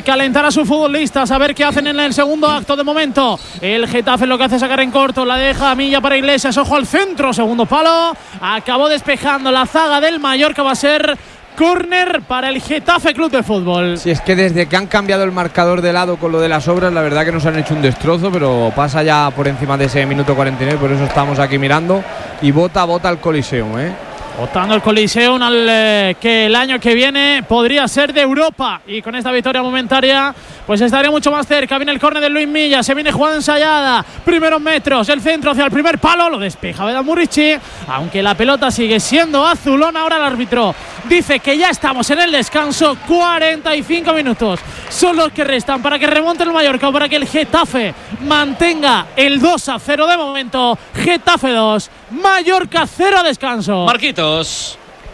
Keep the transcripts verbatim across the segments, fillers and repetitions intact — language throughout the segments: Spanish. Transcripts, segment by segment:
calentar a sus futbolistas, a ver qué hacen en el segundo acto. De momento el Getafe lo que hace es sacar en corto, la deja a Milla para Iglesias, ojo al centro, segundo palo, acabó despejando la zaga del Mallorca, va a ser córner para el Getafe Club de Fútbol. Si es que desde que han cambiado el marcador de lado con lo de las obras, la verdad que nos han hecho un destrozo, pero pasa ya por encima de ese minuto cuarenta y nueve, por eso estamos aquí mirando, y bota, bota el Coliseum, ¿eh? Votando el Coliseum al eh, que el año que viene podría ser de Europa, y con esta victoria momentaria pues estaría mucho más cerca. Viene el córner de Luis Milla, se viene jugada ensayada, primeros metros, el centro hacia el primer palo, lo despeja Vedat Murici, aunque la pelota sigue siendo azulona. Ahora el árbitro dice que ya estamos en el descanso. Cuarenta y cinco minutos son los que restan para que remonte el Mallorca o para que el Getafe mantenga el dos a cero de momento. Getafe dos, Mallorca cero, descanso. Marquitos.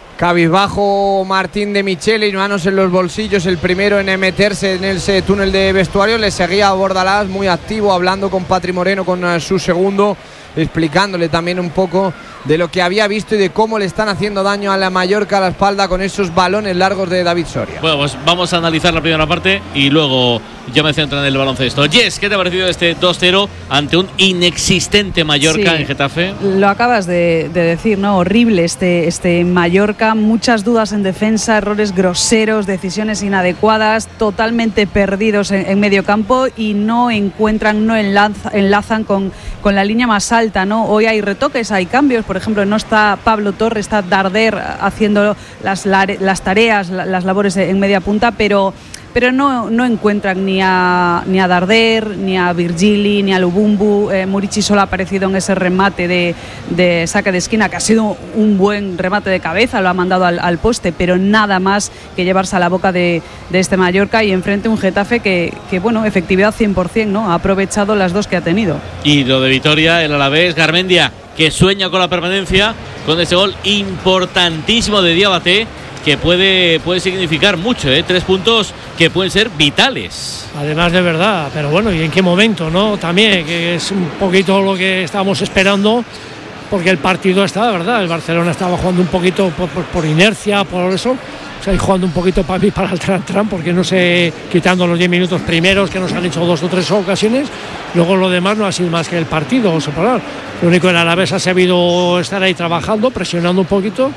Cabizbajo Martín de Michele y manos en los bolsillos, el primero en meterse en ese túnel de vestuario. Le seguía a Bordalás, muy activo, hablando con Patri Moreno, con uh, su segundo, explicándole también un poco de lo que había visto y de cómo le están haciendo daño a la Mallorca a la espalda con esos balones largos de David Soria. Bueno, pues vamos a analizar la primera parte y luego ya me centro en el baloncesto. Jess, ¿qué te ha parecido este dos cero ante un inexistente Mallorca sí, en Getafe? Lo acabas de, de decir, ¿no? Horrible este, este Mallorca, muchas dudas en defensa, errores groseros, decisiones inadecuadas, totalmente perdidos en, en medio campo y no encuentran, no enlaza, enlazan con, con la línea más alta, ¿no? Hoy hay retoques, hay cambios. Por ejemplo, no está Pablo Torre, está Darder haciendo las, las tareas, las labores en media punta, pero, pero no, no encuentran ni a, ni a Darder, ni a Virgili, ni a Lubumbu. Eh, Murici solo ha aparecido en ese remate de, de saque de esquina, que ha sido un buen remate de cabeza, lo ha mandado al, al poste, pero nada más que llevarse a la boca de, de este Mallorca, y enfrente un Getafe que, que, bueno, efectividad cien por ciento, ¿no? Ha aprovechado las dos que ha tenido. Y lo de Vitoria, el Alavés, Garmendia, que sueña con la permanencia, con ese gol importantísimo de Diabaté, que puede, puede significar mucho, ¿eh? Tres puntos que pueden ser vitales. Además, de verdad, pero bueno, ¿y en qué momento, no? También, que es un poquito lo que estábamos esperando, porque el partido está, ¿verdad? El Barcelona estaba jugando un poquito por, por, por inercia, por eso, o sea, y jugando un poquito para mí, para el tran-tran, porque no sé, quitando los diez minutos primeros, que nos han hecho dos o tres ocasiones, luego lo demás no ha sido más que el partido, o separar. Lo único, el Alavés ha sabido estar ahí trabajando, presionando un poquito,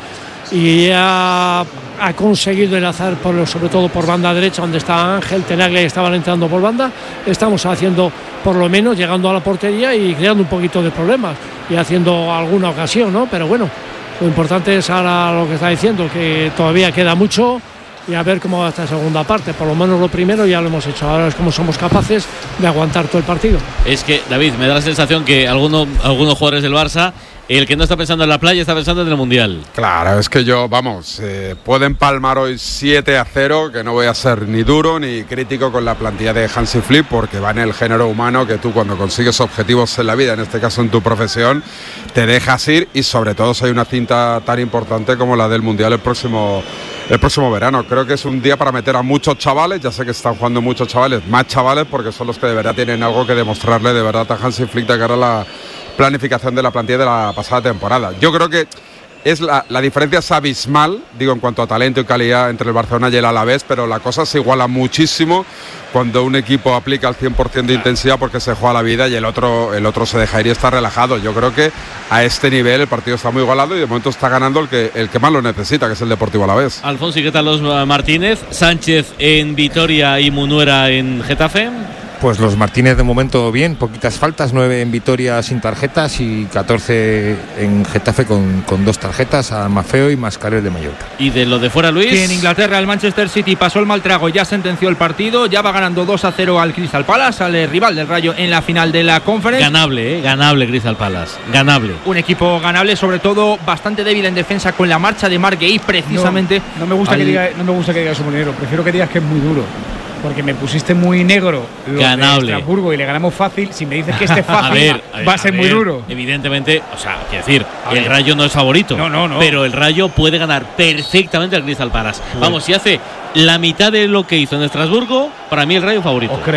y ha, ha conseguido enlazar, por, sobre todo por banda derecha, donde está Ángel, Tenaglia, y estaban entrando por banda. Estamos haciendo, por lo menos, llegando a la portería y creando un poquito de problemas, y haciendo alguna ocasión, ¿no? Pero bueno, lo importante es ahora lo que está diciendo, que todavía queda mucho, y a ver cómo va esta segunda parte. Por lo menos lo primero ya lo hemos hecho, ahora es como somos capaces de aguantar todo el partido. Es que, David, me da la sensación que algunos, algunos jugadores del Barça, el que no está pensando en la playa está pensando en el Mundial. Claro, es que yo, vamos, eh, pueden palmar hoy siete a cero, que no voy a ser ni duro ni crítico con la plantilla de Hansi Flick, porque va en el género humano que tú, cuando consigues objetivos en la vida, en este caso en tu profesión, te dejas ir, y sobre todo si hay una cinta tan importante como la del Mundial el próximo, el próximo verano. Creo que es un día para meter a muchos chavales, ya sé que están jugando muchos chavales, más chavales, porque son los que de verdad tienen algo que demostrarle de verdad a Hansi Flick de cara a la planificación de la plantilla de la pasada temporada. Yo creo que es la, la diferencia es abismal, digo, en cuanto a talento y calidad entre el Barcelona y el Alavés, pero la cosa se iguala muchísimo cuando un equipo aplica el cien por ciento de intensidad porque se juega la vida, y el otro, el otro se deja ir y está relajado. Yo creo que a este nivel el partido está muy igualado, y de momento está ganando el que, el que más lo necesita, que es el Deportivo Alavés. Alfonso, ¿y qué tal los Martínez? Sánchez en Vitoria y Munuera en Getafe. Pues los Martínez de momento bien, poquitas faltas, nueve en Vitoria sin tarjetas y catorce en Getafe con, con dos tarjetas, a Mafeo y Mascarell de Mallorca. ¿Y de lo de fuera, Luis? Que en Inglaterra el Manchester City pasó el mal trago, ya sentenció el partido, ya va ganando dos a cero al Crystal Palace, al rival del Rayo en la final de la Conference. Ganable, ¿eh? Ganable Crystal Palace, ganable. Un equipo ganable, sobre todo bastante débil en defensa con la marcha de Marc Guehi, precisamente. No, no me gusta al... que diga, no me gusta que diga eso, Molinero, prefiero que digas que es muy duro. Porque me pusiste muy negro lo ganable de Estrasburgo y le ganamos fácil. Si me dices que este es fácil, a ver, a ver, va a ser a ver, muy duro. Evidentemente, o sea, quiero decir, a el ver. Rayo no es favorito. No, no, no. Pero el Rayo puede ganar perfectamente al Crystal Palace. Bueno. Vamos, si hace la mitad de lo que hizo en Estrasburgo, para mí el Rayo favorito. Os creo.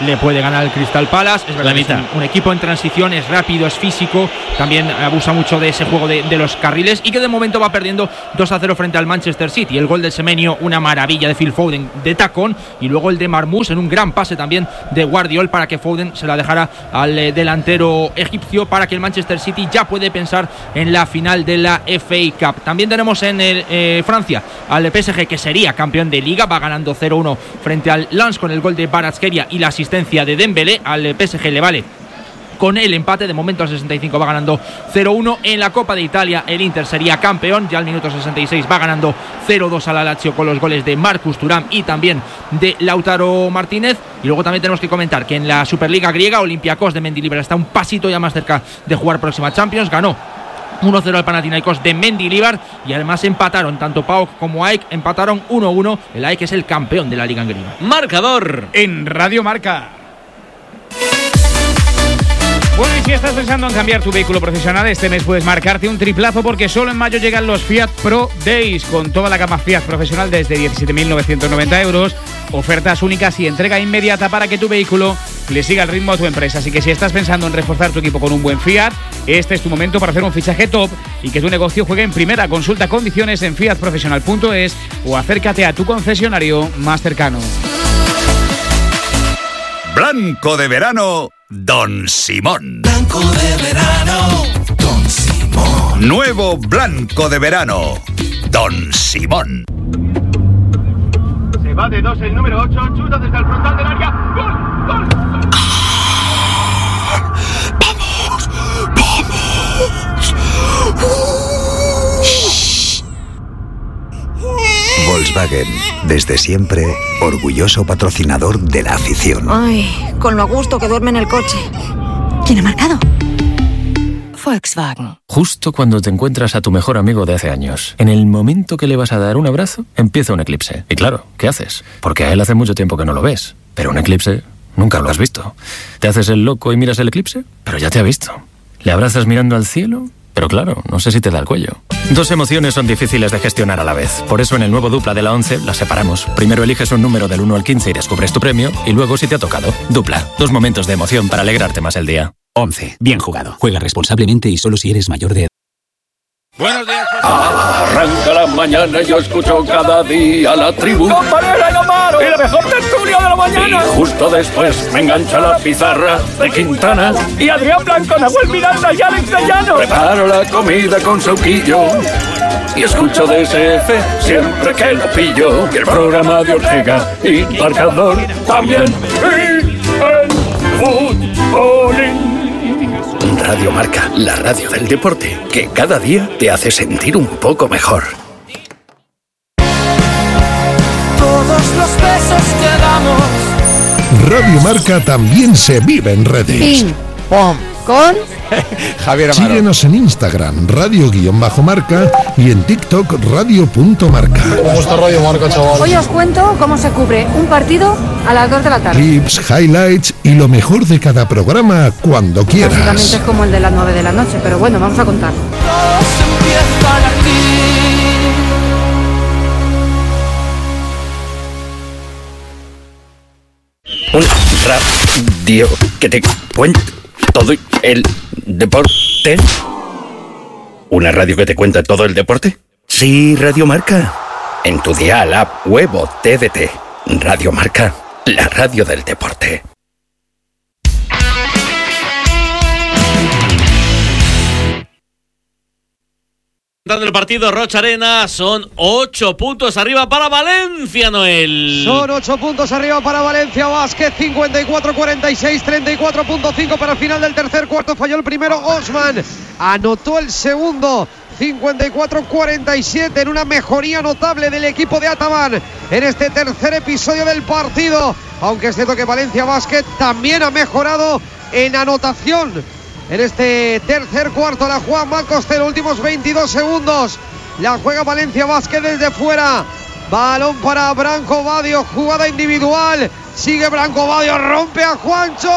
le puede ganar el Crystal Palace. Es verdad, la mitad. Es un, un equipo en transición, es rápido, es físico, también abusa mucho de ese juego de, de los carriles y que de momento va perdiendo dos a cero frente al Manchester City. El gol de Semenyo, una maravilla de Phil Foden de tacón, y luego el de Marmoush en un gran pase también de Guardiol para que Foden se la dejara al eh, delantero egipcio, para que el Manchester City ya puede pensar en la final de la F A Cup. También tenemos en el, eh, Francia al P S G, que sería campeón de liga, va ganando cero uno frente al Lens con el gol de Kvaratskhelia y la asistencia de Dembélé. Al P S G le vale con el empate, de momento al sesenta y cinco va ganando cero uno. En la Copa de Italia el Inter sería campeón, ya al minuto sesenta y seis va ganando cero dos a la Lazio con los goles de Marcus Thuram y también de Lautaro Martínez. Y luego también tenemos que comentar que en la Superliga griega Olympiacos de Mendilibar está un pasito ya más cerca de jugar próxima Champions, ganó uno cero al Panathinaikos de Mendilibar y además empataron tanto PAOK como A E K, empataron uno uno. El A E K es el campeón de la liga griega. Marcador en Radio Marca. Bueno, y si estás pensando en cambiar tu vehículo profesional, este mes puedes marcarte un triplazo, porque solo en mayo llegan los Fiat Pro Days con toda la gama Fiat profesional desde diecisiete mil novecientos noventa euros. Ofertas únicas y entrega inmediata para que tu vehículo le siga el ritmo a tu empresa. Así que si estás pensando en reforzar tu equipo con un buen Fiat, este es tu momento para hacer un fichaje top y que tu negocio juegue en primera. Consulta condiciones en fiat profesional punto es o acércate a tu concesionario más cercano. Blanco de verano, Don Simón. Blanco de verano, Don Simón. Nuevo Blanco de verano, Don Simón. Se va de dos el número ocho, chuta desde el frontal del área. ¡Gol! ¡Gol! ¡Vamos! ¡Vamos! Volkswagen, desde siempre, orgulloso patrocinador de la afición. Ay, con lo a gusto que duerme en el coche. ¿Quién ha marcado? Volkswagen. Justo cuando te encuentras a tu mejor amigo de hace años, en el momento que le vas a dar un abrazo, empieza un eclipse. Y claro, ¿qué haces? Porque a él hace mucho tiempo que no lo ves. Pero un eclipse nunca lo has visto. ¿Te haces el loco y miras el eclipse? Pero ya te ha visto. ¿Le abrazas mirando al cielo? Pero claro, no sé si te da el cuello. Dos emociones son difíciles de gestionar a la vez. Por eso en el nuevo Dupla de la once las separamos. Primero eliges un número del uno al quince y descubres tu premio, y luego si te ha tocado. Dupla, dos momentos de emoción para alegrarte más el día. once. Bien jugado. Juega responsablemente y solo si eres mayor de edad. Buenos días. Arranca la mañana y yo escucho cada día la tribu. ¡Compañera, no paro! ¡Y la mejor tertulia de la mañana! Y justo después me engancha la pizarra de Quintana. Y Adrián Blanco, Nahuel Miranda y Alex de Llano. Preparo la comida con sauquillo y escucho D S F siempre que lo pillo. Y el programa de Ortega y Marcador también. Y el fútbolín. Radio Marca, la radio del deporte, que cada día te hace sentir un poco mejor. Todos los besos que damos. Radio Marca también se vive en redes. Pim, pom, con Javier Amaro. Síguenos en Instagram, radio-marca, y en TikTok, radio.marca. ¿Cómo está Radio Marca, chaval? Hoy os cuento cómo se cubre un partido a las dos de la tarde. Clips, highlights y lo mejor de cada programa cuando quieras. Básicamente es como el de las nueve de la noche, pero bueno, vamos a contarlo. Un radio que te cuenta todo el deporte. ¿Una radio que te cuenta todo el deporte? Sí, Radio Marca. En tu dial, app, web o T D T. Radio Marca, la radio del deporte. El partido Rocha Arena, son ocho puntos arriba para Valencia, Noel. Son ocho puntos arriba para Valencia Basket, cincuenta y cuatro cuarenta y seis, treinta y cuatro punto cinco para el final del tercer cuarto. Falló el primero Osman, anotó el segundo, cincuenta y cuatro cuarenta y siete, en una mejoría notable del equipo de Ataman en este tercer episodio del partido. Aunque es cierto que Valencia Basket también ha mejorado en anotación en este tercer cuarto. La juega Mal Costello, últimos veintidós segundos. La juega Valencia Basket desde fuera. Balón para Branco Badio, jugada individual. Sigue Branco Badio, rompe a Juancho.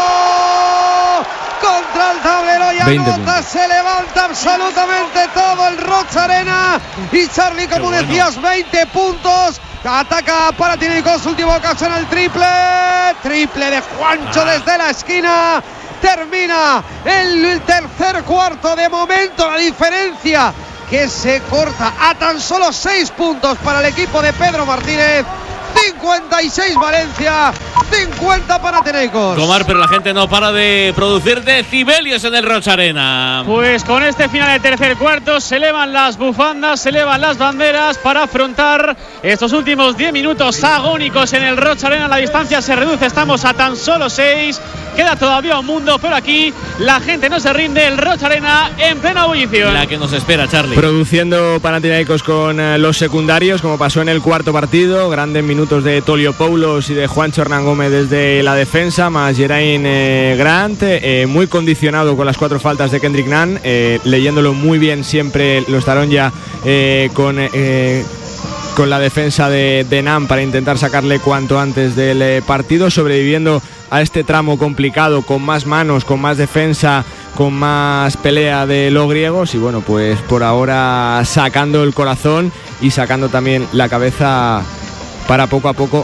Contra el tablero y anota, se levanta absolutamente todo el Rocha Arena. Y Charlie, como decías, veinte puntos. Ataca para Panathinaikos, última ocasión el triple. triple de Juancho ah. desde la esquina. Termina el tercer cuarto. De momento la diferencia que se corta a tan solo seis puntos para el equipo de Pedro Martínez. cincuenta y seis Valencia, cincuenta Panathinaikos. Omar, pero la gente no para de producir decibelios en el Rocha Arena. Pues con este final de tercer cuarto se elevan las bufandas, se elevan las banderas para afrontar estos últimos diez minutos agónicos en el Rocha Arena. La distancia se reduce, estamos a tan solo seis. Queda todavía un mundo, pero aquí la gente no se rinde. El Rocha Arena en plena ebullición. La que nos espera, Charlie. Produciendo Panathinaikos con eh, los secundarios, como pasó en el cuarto partido. Grandes minutos de Tolio Poulos y de Juancho Hernán Gómez desde la defensa, más Geraint eh, Grant, eh, muy condicionado con las cuatro faltas de Kendrick Nunn, eh, leyéndolo muy bien siempre lo estarán ya eh, con... Eh, con la defensa de, de Nunn para intentar sacarle cuanto antes del eh, partido, sobreviviendo a este tramo complicado, con más manos, con más defensa, con más pelea de los griegos, y bueno, pues por ahora sacando el corazón y sacando también la cabeza para poco a poco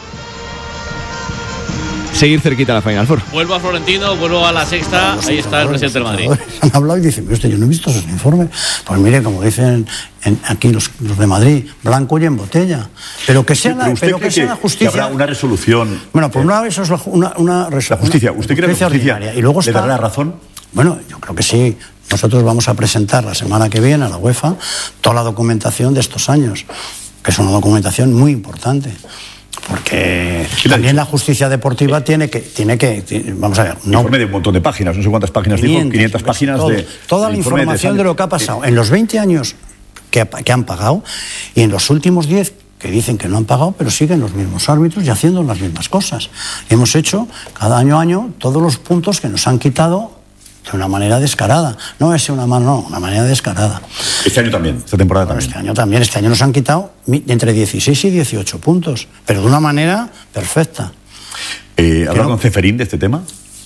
seguir cerquita a la Final Four. Vuelvo a Florentino, vuelvo a la sexta. Ahí está el presidente del Madrid. Han hablado y dicen, usted, yo no he visto esos informes. Pues mire, como dicen en, aquí los, los de Madrid, blanco y en botella. Pero que sea, sí, pero la, pero que sea la justicia. Que habrá una resolución. Bueno, por una vez eso es la, una, una resolución. La justicia. ¿Usted cree que la justicia y luego le dará la razón? Bueno, yo creo que sí. Nosotros vamos a presentar la semana que viene a la UEFA toda la documentación de estos años, que es una documentación muy importante. Porque también la justicia deportiva tiene que, tiene que tiene, vamos a ver, no, informe de un montón de páginas, no sé cuántas páginas dijo, quinientas páginas todo, de toda la información de, de lo que ha pasado en los veinte años que, que han pagado y en los últimos diez que dicen que no han pagado, pero siguen los mismos árbitros y haciendo las mismas cosas. Hemos hecho cada año a año todos los puntos que nos han quitado de una manera descarada. No es una mano, no, una manera descarada. Este año también, esta temporada bueno, también. Este año también, este año nos han quitado entre dieciséis y dieciocho puntos, pero de una manera perfecta. Eh, ¿Hablar con Ceferín de este tema?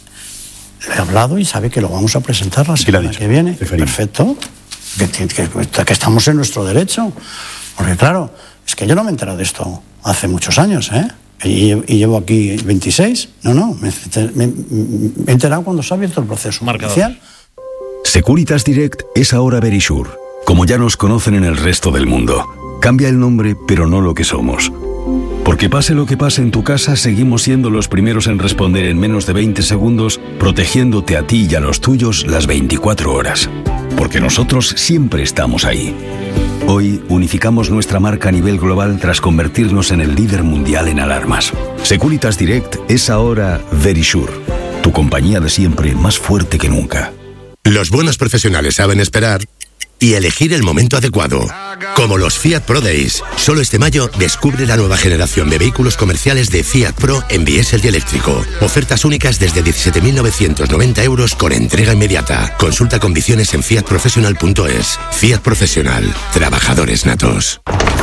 Le he hablado y sabe que lo vamos a presentar la semana que viene. Ceferín. Perfecto. Que, que, que, que estamos en nuestro derecho. Porque claro, es que yo no me he enterado de esto hace muchos años, ¿eh? Y, y llevo aquí veintiséis. No, no, me, me, me he enterado cuando se ha abierto el proceso judicial. Securitas Direct es ahora Verisure, como ya nos conocen en el resto del mundo. Cambia el nombre, pero no lo que somos. Porque pase lo que pase en tu casa, seguimos siendo los primeros en responder en menos de veinte segundos, protegiéndote a ti y a los tuyos las veinticuatro horas. Porque nosotros siempre estamos ahí. Hoy unificamos nuestra marca a nivel global tras convertirnos en el líder mundial en alarmas. Securitas Direct es ahora Verisure, tu compañía de siempre más fuerte que nunca. Los buenos profesionales saben esperar y elegir el momento adecuado. Como los Fiat Pro Days. Solo este mayo descubre la nueva generación de vehículos comerciales de Fiat Pro en diésel y eléctrico. Ofertas únicas desde diecisiete mil novecientos noventa euros con entrega inmediata. Consulta condiciones en fiat professional punto es. Fiat Profesional. Trabajadores natos.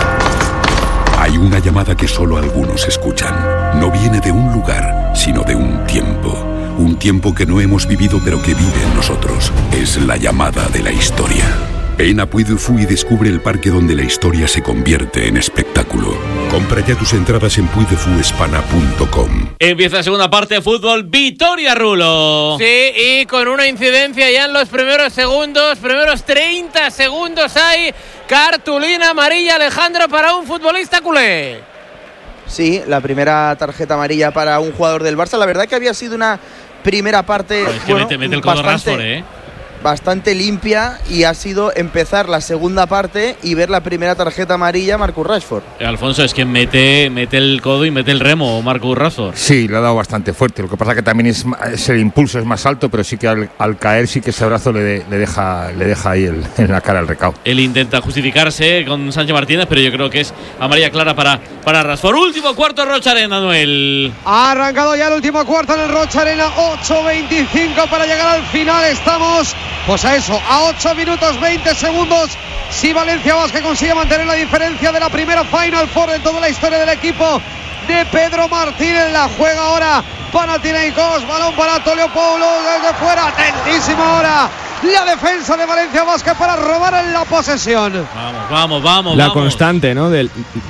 Hay una llamada que solo algunos escuchan. No viene de un lugar, sino de un tiempo. Un tiempo que no hemos vivido pero que vive en nosotros. Es la llamada de la historia. Ven a Puy du Fou y descubre el parque donde la historia se convierte en espectáculo. Compra ya tus entradas en puy de fu hispana punto com. Empieza la segunda parte de fútbol. Vitoria, Rulo. Sí, y con una incidencia ya en los primeros segundos, primeros treinta segundos hay cartulina amarilla, Alejandro, para un futbolista culé. Sí, la primera tarjeta amarilla para un jugador del Barça. La verdad que había sido una primera parte es que bueno, mete, mete el codo bastante, Rashford, ¿eh? bastante limpia, y ha sido empezar la segunda parte y ver la primera tarjeta amarilla Marcus Rashford. Alfonso, es que mete, mete el codo y mete el remo Marcus Rashford. Sí, le ha dado bastante fuerte. Lo que pasa que también es, es el impulso es más alto, pero sí que al, al caer sí que ese brazo le, de, le deja le deja ahí el, en la cara el recao. Él intenta justificarse con Sánchez Martínez, pero yo creo que es amarilla clara para, para Rashford. Último cuarto Rocha Arena, Noel. Ha arrancado ya el último cuarto en el Rocha Arena, ocho veinticinco para llegar al final. Estamos pues a eso, a ocho minutos veinte segundos. Si Valencia Basket consigue mantener la diferencia de la primera Final Four en toda la historia del equipo de Pedro Martínez. La juega ahora Panathinaikos, balón para Tolio Poulos desde fuera, atentísima ahora la defensa de Valencia Basket para robar en la posesión. Vamos, vamos, vamos. La vamos. constante, ¿no? Del,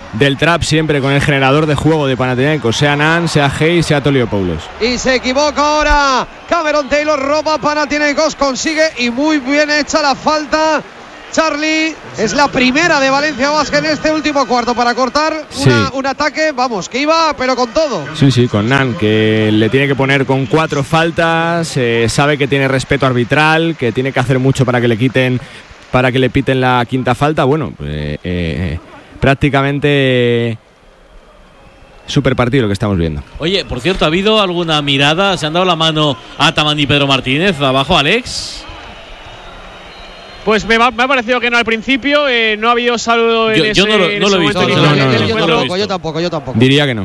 del trap siempre con el generador de juego de Panathinaikos, sea Nan, sea Hayes, sea Toliopoulos. Y se equivoca ahora Cameron Taylor, roba Panathinaikos, consigue y muy bien hecha la falta. Charlie, es la primera de Valencia Basket en este último cuarto para cortar sí. una, un ataque, vamos, que iba pero con todo. Sí, sí, con Nan, que le tiene que poner con cuatro faltas, eh, sabe que tiene respeto arbitral, que tiene que hacer mucho para que le quiten, para que le piten la quinta falta. Bueno, pues, eh, eh, prácticamente super partido lo que estamos viendo. Oye, por cierto, ¿ha habido alguna mirada? ¿Se han dado la mano Ataman y Pedro Martínez abajo, Alex? Pues me, va, me ha parecido que no al principio, eh, no ha habido saludo en yo, ese yo no lo, no lo he visto. No, no, no, no, yo, yo, tampoco, yo tampoco, yo tampoco. Diría que no.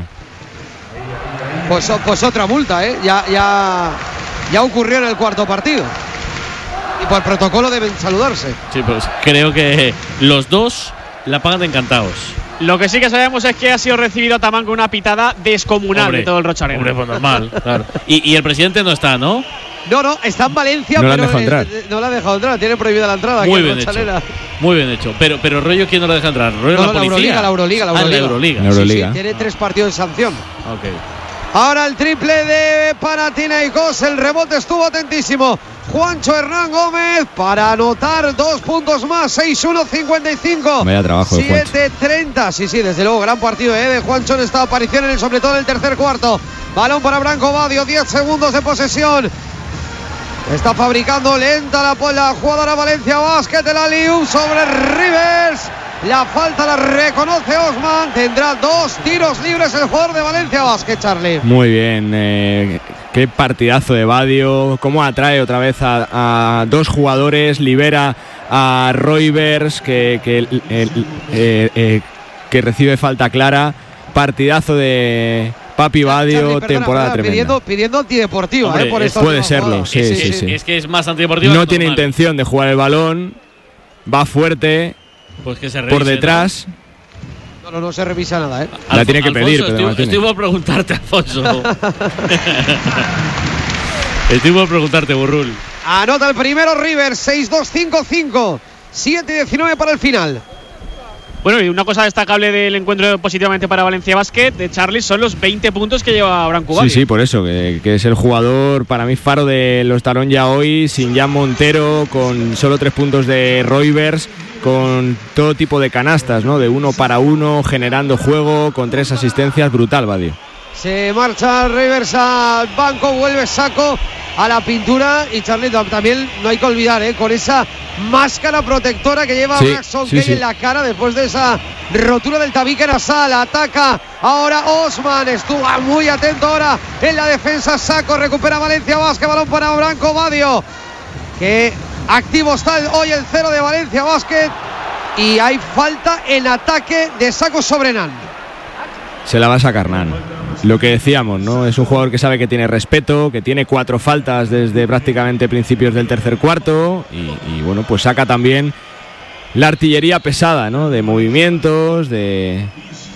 Pues, pues otra multa, ¿eh? Ya, ya, ya ocurrió en el cuarto partido. Y por protocolo deben saludarse. Sí, pues creo que los dos la pagan encantados. Lo que sí que sabemos es que ha sido recibido Ataman con una pitada descomunal hombre, de todo el Rocha Arena. Hombre, pues normal, claro. Y, y el presidente no está, ¿no? No, no, está en Valencia, no pero eh, eh, no la ha dejado entrar, tiene prohibida la entrada. Muy bien hecho. Muy bien hecho. Pero, pero rollo, ¿quién no la deja entrar? ¿Rollo no, la, la policía? La Euroliga, la Euroliga. La Euroliga. Euroliga. Ah, la Euroliga. La Euroliga. Sí, sí, tiene tres partidos de sanción. Ok. Ahora el triple de Panathinaikos, el rebote estuvo atentísimo Juancho Hernán Gómez para anotar dos puntos más, seis uno cincuenta y cinco. Vaya trabajo de Juancho. siete treinta, sí, sí, desde luego, gran partido ¿eh? de Juancho en esta aparición, en el, sobre todo en el tercer cuarto. Balón para Branco Badio, diez segundos de posesión. Está fabricando lenta la, la jugadora Valencia Basket, el alley-oop sobre Rivers. La falta la reconoce Osman. Tendrá dos tiros libres el jugador de Valencia Basket, Charlie. Muy bien, eh, qué partidazo de Badio. Cómo atrae otra vez a, a dos jugadores. Libera a Roivers, que, que, el, el, eh, eh, que recibe falta clara. Partidazo de Papi Badio, Charlie, perdona, temporada perdona, tremenda. Pidiendo, pidiendo antideportiva. Hombre, eh, por es, puede serlo, sí, es, sí, es, sí. Es que es más antideportiva. No tiene intención de jugar el balón. Va fuerte. Pues que se revise, por detrás. No, no, no se revisa nada, ¿eh? La Alf tiene que Alfonso, pedir, estoy, pero estoy por preguntarte, Alfonso. Estoy por preguntarte, Burrul. Anota el primero Rivers, seis dos cinco cinco. siete diecinueve para el final. Bueno, y una cosa destacable del encuentro positivamente para Valencia Basket de Charlie son los veinte puntos que lleva Branco Badio. Sí, sí, por eso, que, que es el jugador para mí faro de los Tarón ya hoy, sin Jan Montero, con solo tres puntos de Roivers, con todo tipo de canastas, ¿no? De uno para uno, generando juego, con tres asistencias, brutal, Badio. Se marcha Rivers al banco, vuelve Saco a la pintura y Charlito también no hay que olvidar, ¿eh? Con esa máscara protectora que lleva sí, Braxton sí, Key sí. en la cara después de esa rotura del tabique nasal. Ataca ahora Osman, estuvo muy atento ahora en la defensa. Saco, recupera Valencia Basket, balón para Branco Badio, que activo está hoy el cero de Valencia Basket y hay falta en ataque de Saco sobre Nan. Se la va a sacar Nan. Lo que decíamos, ¿no? Es un jugador que sabe que tiene respeto, que tiene cuatro faltas desde prácticamente principios del tercer cuarto y, y bueno, pues saca también la artillería pesada, ¿no? De movimientos, de,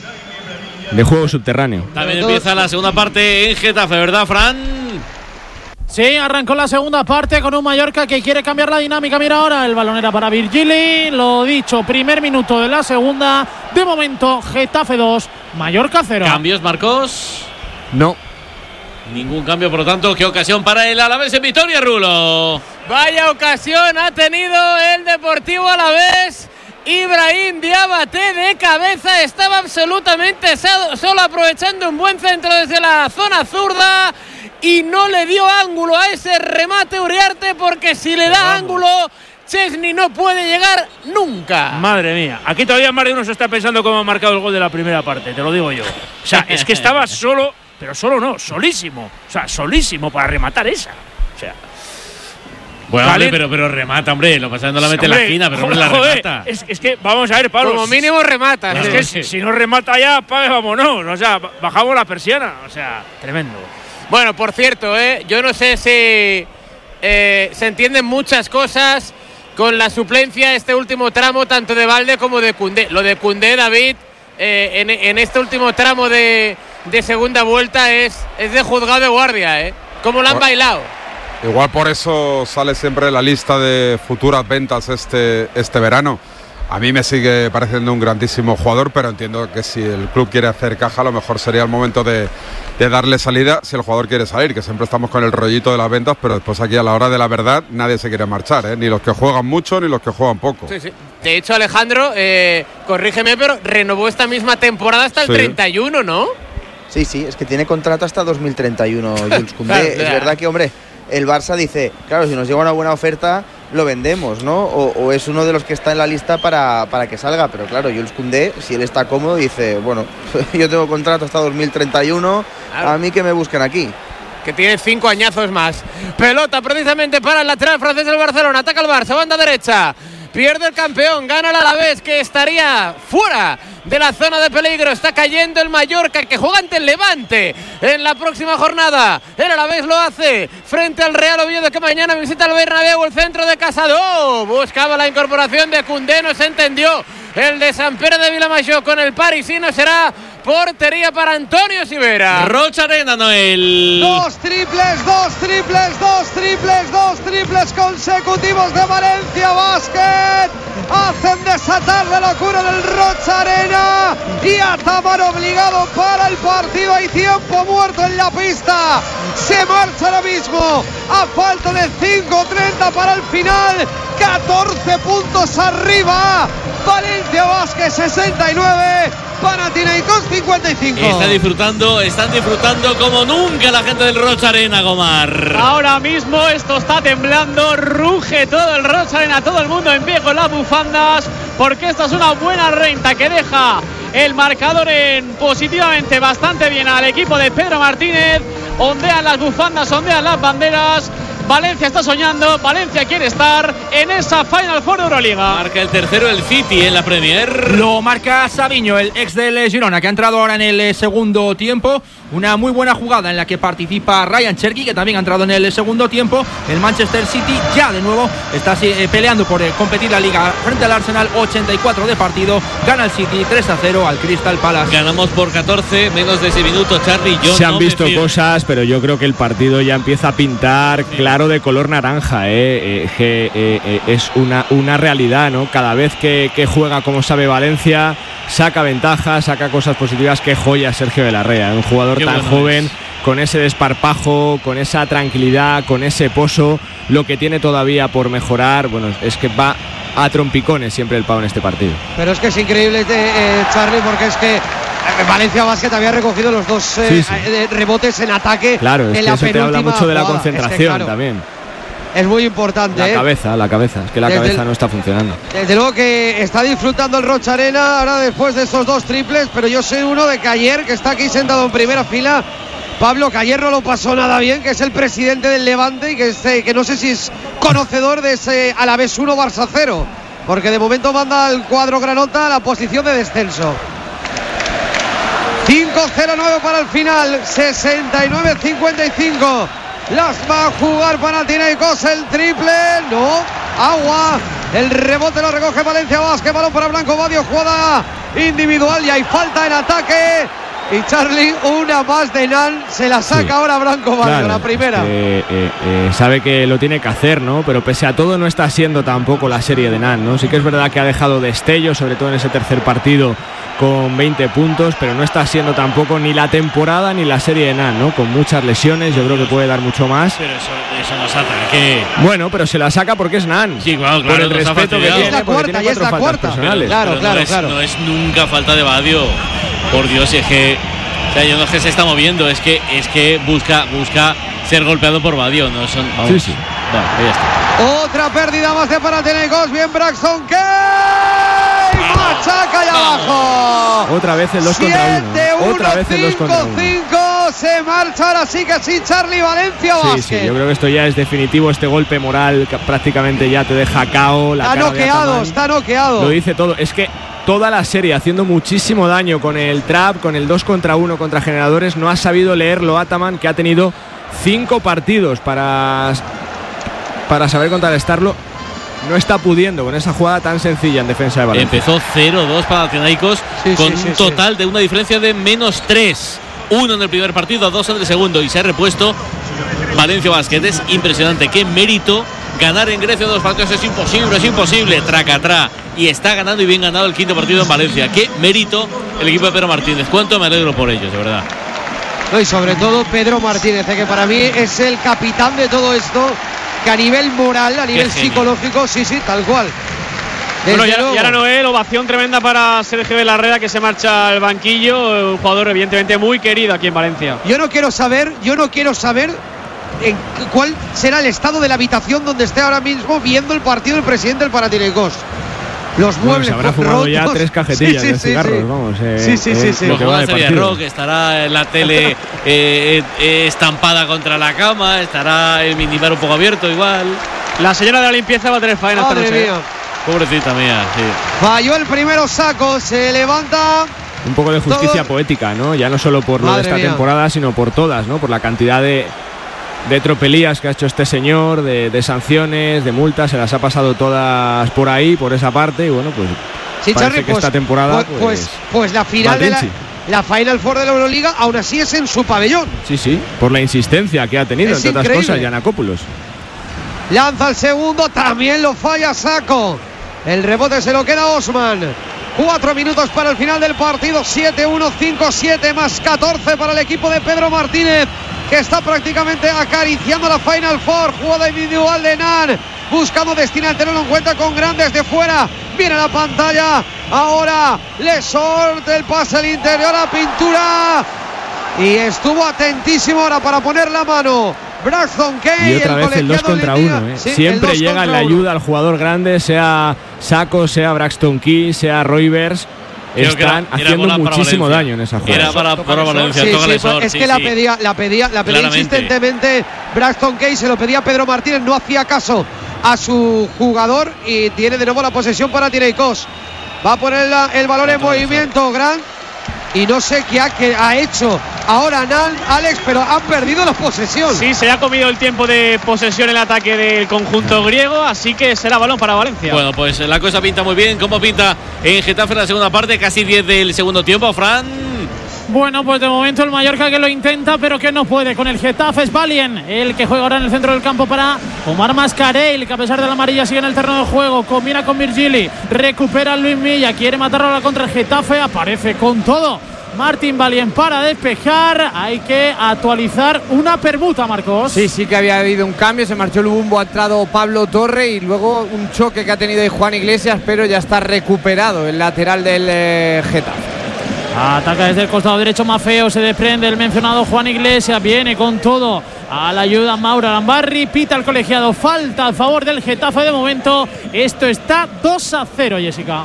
de juego subterráneo. También empieza la segunda parte en Getafe, ¿verdad, Fran? Sí, arrancó la segunda parte con un Mallorca que quiere cambiar la dinámica. Mira ahora, el balón era para Virgili. Lo dicho, primer minuto de la segunda. De momento, Getafe dos, Mallorca cero. ¿Cambios, Marcos? No. Ningún cambio, por lo tanto, ¿qué ocasión para el Alavés en victoria, Rulo? Vaya ocasión ha tenido el Deportivo Alavés. Ibrahim Diabate de cabeza estaba absolutamente solo, aprovechando un buen centro desde la zona zurda y no le dio ángulo a ese remate Uriarte, porque si le da ángulo Chesney no puede llegar nunca. Madre mía, aquí todavía más de uno se está pensando cómo ha marcado el gol de la primera parte, te lo digo yo. O sea, es que estaba solo, pero solo no, solísimo. O sea, solísimo para rematar esa. O sea... Bueno, hombre, pero, pero remata, hombre. Lo pasa no la mete en la esquina, pero hombre, la joder, remata. Es, es que, vamos a ver, Pablo. Como mínimo remata. Es ¿no? que si, si no remata ya, pague, vámonos. O sea, bajamos la persiana. O sea, tremendo. Bueno, por cierto, ¿eh? yo no sé si eh, se entienden muchas cosas con la suplencia este último tramo, tanto de Valde como de Koundé. Lo de Koundé, David, eh, en, en este último tramo de, de segunda vuelta es, es de juzgado de guardia, ¿eh? ¿Cómo lo han bailado? Igual por eso sale siempre en la lista de futuras ventas este, este verano. A mí me sigue pareciendo un grandísimo jugador, pero entiendo que si el club quiere hacer caja, a lo mejor sería el momento de, de darle salida si el jugador quiere salir, que siempre estamos con el rollito de las ventas, pero después aquí a la hora de la verdad nadie se quiere marchar, ¿eh? Ni los que juegan mucho ni los que juegan poco. Sí, sí. De hecho, Alejandro, eh, corrígeme, pero renovó esta misma temporada hasta el Sí. treinta y uno, ¿no? Sí, sí, es que tiene contrato hasta dos mil treinta y uno Jules Koundé. Claro, Es claro. verdad que, hombre, el Barça dice, claro, si nos llega una buena oferta, lo vendemos, ¿no? O, o es uno de los que está en la lista para, para que salga, pero claro, Jules Koundé, si él está cómodo, dice, bueno, yo tengo contrato hasta dos mil treinta y uno, Claro. a mí que me busquen aquí. Que tiene cinco añazos más. Pelota precisamente para el lateral francés del Barcelona. Ataca el Barça, banda derecha. Pierde el campeón, gana el Alavés, que estaría fuera de la zona de peligro. Está cayendo el Mallorca, que juega ante el Levante en la próxima jornada. El Alavés lo hace frente al Real Oviedo, que mañana visita el Bernabéu, el centro de Casado. Buscaba la incorporación de Koundé, no se entendió. El de Sant Pere de Vilamajor con el parisino será portería para Antonio Sivera. Rocha Arena, Noel. Dos triples, dos triples, dos triples, dos triples consecutivos de Valencia Basket. Hacen desatar la locura del Rocha Arena. Y Ataman obligado para el partido. Hay tiempo muerto en la pista. Se marcha ahora mismo a falta de cinco treinta para el final. catorce puntos arriba. Valencia Basket sesenta y nueve. Panathinaikos cincuenta y cinco. Está disfrutando, están disfrutando como nunca la gente del Rocha Arena, Gomar. Ahora mismo esto está temblando, ruge todo el Rocha Arena, todo el mundo en pie con las bufandas, porque esta es una buena renta que deja el marcador en positivamente bastante bien al equipo de Pedro Martínez. Ondean las bufandas, ondean las banderas. Valencia está soñando, Valencia quiere estar en esa Final Four de Euroliga. Marca el tercero el City en la Premier. Lo marca Sabiño, el ex del Girona, que ha entrado ahora en el segundo tiempo. Una muy buena jugada en la que participa Ryan Cherky, que también ha entrado en el segundo tiempo. El Manchester City ya de nuevo está eh, peleando por eh, competir la liga frente al Arsenal. ochenta y cuatro de partido, gana el City tres a cero al Crystal Palace. Ganamos por catorce, menos de ese minuto, Charlie. Yo Se no han me visto fío. cosas, pero yo creo que el partido ya empieza a pintar claro de color naranja, ¿eh? Eh, que eh, eh, es una, una realidad, ¿no? Cada vez que, que juega como sabe Valencia, saca ventajas, saca cosas positivas. Qué joya Sergio de la Rea, un jugador Qué tan bueno joven, es. con ese desparpajo, con esa tranquilidad, con ese pozo. Lo que tiene todavía por mejorar, bueno, es que va a trompicones siempre el pavo en este partido. Pero es que es increíble, eh, Charlie, porque es que Valencia Basket había recogido los dos eh, Sí, sí. eh, rebotes en ataque. Claro, es en que la eso te habla penúltima mucho de la jugada. concentración Es que, claro, también. Es muy importante. La eh. cabeza, la cabeza, es que la Desde cabeza el- no está funcionando. Desde luego que está disfrutando el Rocha Arena ahora después de esos dos triples, pero yo soy uno de que ayer, que está aquí sentado en primera fila, Pablo, que ayer no lo pasó nada bien, que es el presidente del Levante y que, este, que no sé si es conocedor de ese Alavés uno Barça cero, porque de momento manda al cuadro granota a la posición de descenso. cinco cero nueve para el final, sesenta y nueve cincuenta y cinco. Las va a jugar Panathinaikos, el triple, no, agua. El rebote lo recoge Valencia Basket, balón para Blanco Badio, jugada individual y hay falta en ataque. Y Charlie, una más de Nan, se la saca Sí. ahora Blanco Badio, Claro, la primera. es que, eh, eh, sabe que lo tiene que hacer, ¿no? Pero pese a todo no está siendo tampoco la serie de Nan, ¿no? Sí que es verdad que ha dejado destellos, sobre todo en ese tercer partido con veinte puntos, pero no está siendo tampoco ni la temporada ni la serie de Nan, ¿no? Con muchas lesiones, yo creo que puede dar mucho más. Pero eso, eso nos ataque. Bueno, pero se la saca porque es Nan. Sí, claro, Por claro, el nos ha respeto que fastidiado. tiene, Es la porque cuarta, tiene ya es cuatro la faltas cuarta. personales. Claro, Pero claro, no es, claro. no es nunca falta de Badio. Por Dios, es que. O sea, yo no es que se está moviendo, es que, es que busca, busca ser golpeado por Badio. No son. Vamos. Sí, sí. Bueno, ahí está. Otra pérdida más de Panathinaikos, bien Braxton Kay, machaca y abajo. Otra vez el dos contra uno. siete uno, Otra vez el dos contra uno. cinco, se marcha ahora sí que sí Charlie Valencia Sí, Basket. sí, yo creo que esto ya es definitivo, este golpe moral que prácticamente ya te deja cao. La Está cara de noqueado, Ataman está noqueado. lo dice todo. Es que toda la serie haciendo muchísimo daño con el trap, con el dos contra uno contra generadores, no ha sabido leerlo Ataman, que ha tenido cinco partidos para, para saber contrarrestarlo. No está pudiendo con esa jugada tan sencilla en defensa de Valencia. Empezó cero dos para Panathinaikos Sí, con sí, un sí, total de una diferencia de menos tres. Uno en el primer partido, dos en el segundo y se ha repuesto Valencia Basket. Es impresionante. Qué mérito ganar en Grecia dos partidos es imposible, es imposible, tracatrá. Y está ganando y bien ganado el quinto partido en Valencia. Qué mérito el equipo de Pedro Martínez. Cuánto me alegro por ellos, de verdad. No, y sobre todo Pedro Martínez, que para mí es el capitán de todo esto, que a nivel moral, a nivel psicológico, sí, sí, tal cual. Bueno, y ahora, y ahora Noel, ovación tremenda para Sergio Belarreda, que se marcha al banquillo, un jugador evidentemente muy querido aquí en Valencia. Yo no quiero saber, yo no quiero saber en cuál será el estado de la habitación donde esté ahora mismo viendo el partido el presidente del Panathinaikos. Los muebles bueno, se habrá fumado rotos. Ya tres cajetillas sí, sí, de cigarros, sí, sí. vamos. Eh, sí, sí, sí. Eh, sí. Lo que va a ser Rock, estará en la tele eh, eh, estampada contra la cama, estará el minibar un poco abierto igual. La señora de la limpieza va a tener faena esta noche. Mía. Pobrecita mía, sí. Falló el primero Saco, se levanta. Un poco de justicia todo. Poética, ¿no? Ya no solo por lo Madre de esta mía. temporada, sino por todas, ¿no? Por la cantidad de de tropelías que ha hecho este señor, de, de sanciones, de multas, se las ha pasado todas por ahí, por esa parte, y bueno, pues sí, parece Charly, que pues, esta temporada pues, pues, pues, pues la final de la, la Final Four de la Euroliga aún así es en su pabellón. Sí, sí, por la insistencia que ha tenido, es entre increíble. otras cosas, Giannakopoulos. Lanza el segundo, también lo falla Saco. El rebote se lo queda Osman. Cuatro minutos para el final del partido. siete uno, cinco siete más catorce para el equipo de Pedro Martínez, que está prácticamente acariciando la Final Four. Jugada individual de Nan, buscando destinatario, lo encuentra con grandes de fuera. Viene a la pantalla. Ahora le sorte el pase al interior, a pintura. Y estuvo atentísimo ahora para poner la mano Braxton Kay. Y otra vez el dos contra uno. ¿eh? Sí, Siempre llega la ayuda al jugador grande, sea Saco, sea Braxton Key, sea Roivers. Están era, haciendo era muchísimo daño en esa jugada. Era para, para Valencia. Sí, sí, sol, es sí, que sí. la pedía, la pedía, la pedía insistentemente Braxton Kay, se lo pedía Pedro Martínez, no hacía caso a su jugador y tiene de nuevo la posesión para Panathinaikos. Va a poner la, el balón en movimiento, Grant. Y no sé qué ha, qué ha hecho ahora Nan, Alex, pero han perdido la posesión. Sí, se ha comido el tiempo de posesión el ataque del conjunto griego, así que será balón para Valencia. Bueno, pues la cosa pinta muy bien. ¿Cómo pinta en Getafe en la segunda parte? Casi diez del segundo tiempo, Fran. Bueno, pues de momento el Mallorca que lo intenta, pero que no puede. Con el Getafe es Valien, el que juega ahora en el centro del campo para Omar Mascarell, que a pesar de la amarilla sigue en el terreno de juego. Combina con Virgili, recupera a Luis Milla, quiere matarlo ahora contra el Getafe. Aparece con todo Martín Valien para despejar. Hay que actualizar una permuta, Marcos. Sí, sí que había habido un cambio. Se marchó el Bumbo, ha entrado Pablo Torre y luego un choque que ha tenido ahí Juan Iglesias, pero ya está recuperado el lateral del eh, Getafe. Ataca desde el costado derecho Maffeo, se desprende el mencionado Juan Iglesias, viene con todo a la ayuda Mauro Arambarri, pita el colegiado, falta a favor del Getafe de momento. Esto está dos a cero, Jessica.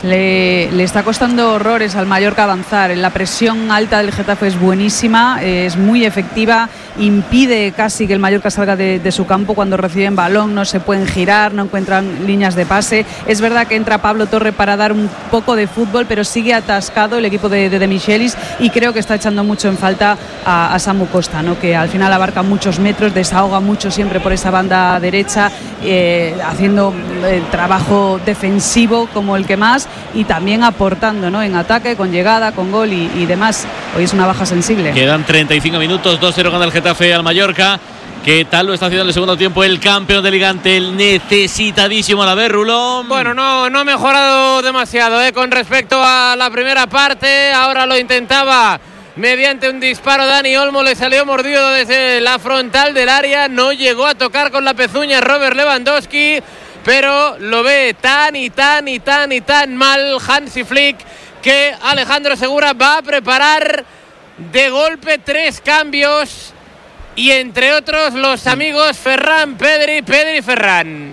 Le, le está costando horrores al Mallorca avanzar. La presión alta del Getafe es buenísima, es muy efectiva, impide casi que el Mallorca salga de, de su campo cuando reciben balón, no se pueden girar, no encuentran líneas de pase. Es verdad que entra Pablo Torre para dar un poco de fútbol, pero sigue atascado el equipo de, de, de Michelis, y creo que está echando mucho en falta a, a Samu Costa, ¿no? Que al final abarca muchos metros, desahoga mucho siempre por esa banda derecha, eh, haciendo eh, trabajo defensivo como el que más, y también aportando, ¿no? En ataque, con llegada, con gol y, y demás. Hoy es una baja sensible. Quedan treinta y cinco minutos, dos cero gana el Getafe al Mallorca. ¿Qué tal lo está haciendo en el segundo tiempo el campeón de Liga ante el necesitadísimo Alavés, Rulón? Bueno, no, no ha mejorado demasiado ¿eh? Con respecto a la primera parte. Ahora lo intentaba mediante un disparo Dani Olmo, le salió mordido desde la frontal del área, no llegó a tocar con la pezuña Robert Lewandowski, pero lo ve tan y tan y tan y tan mal Hansi Flick que Alejandro Segura va a preparar de golpe tres cambios, y entre otros los amigos Ferran, Pedri, Pedri, Ferran.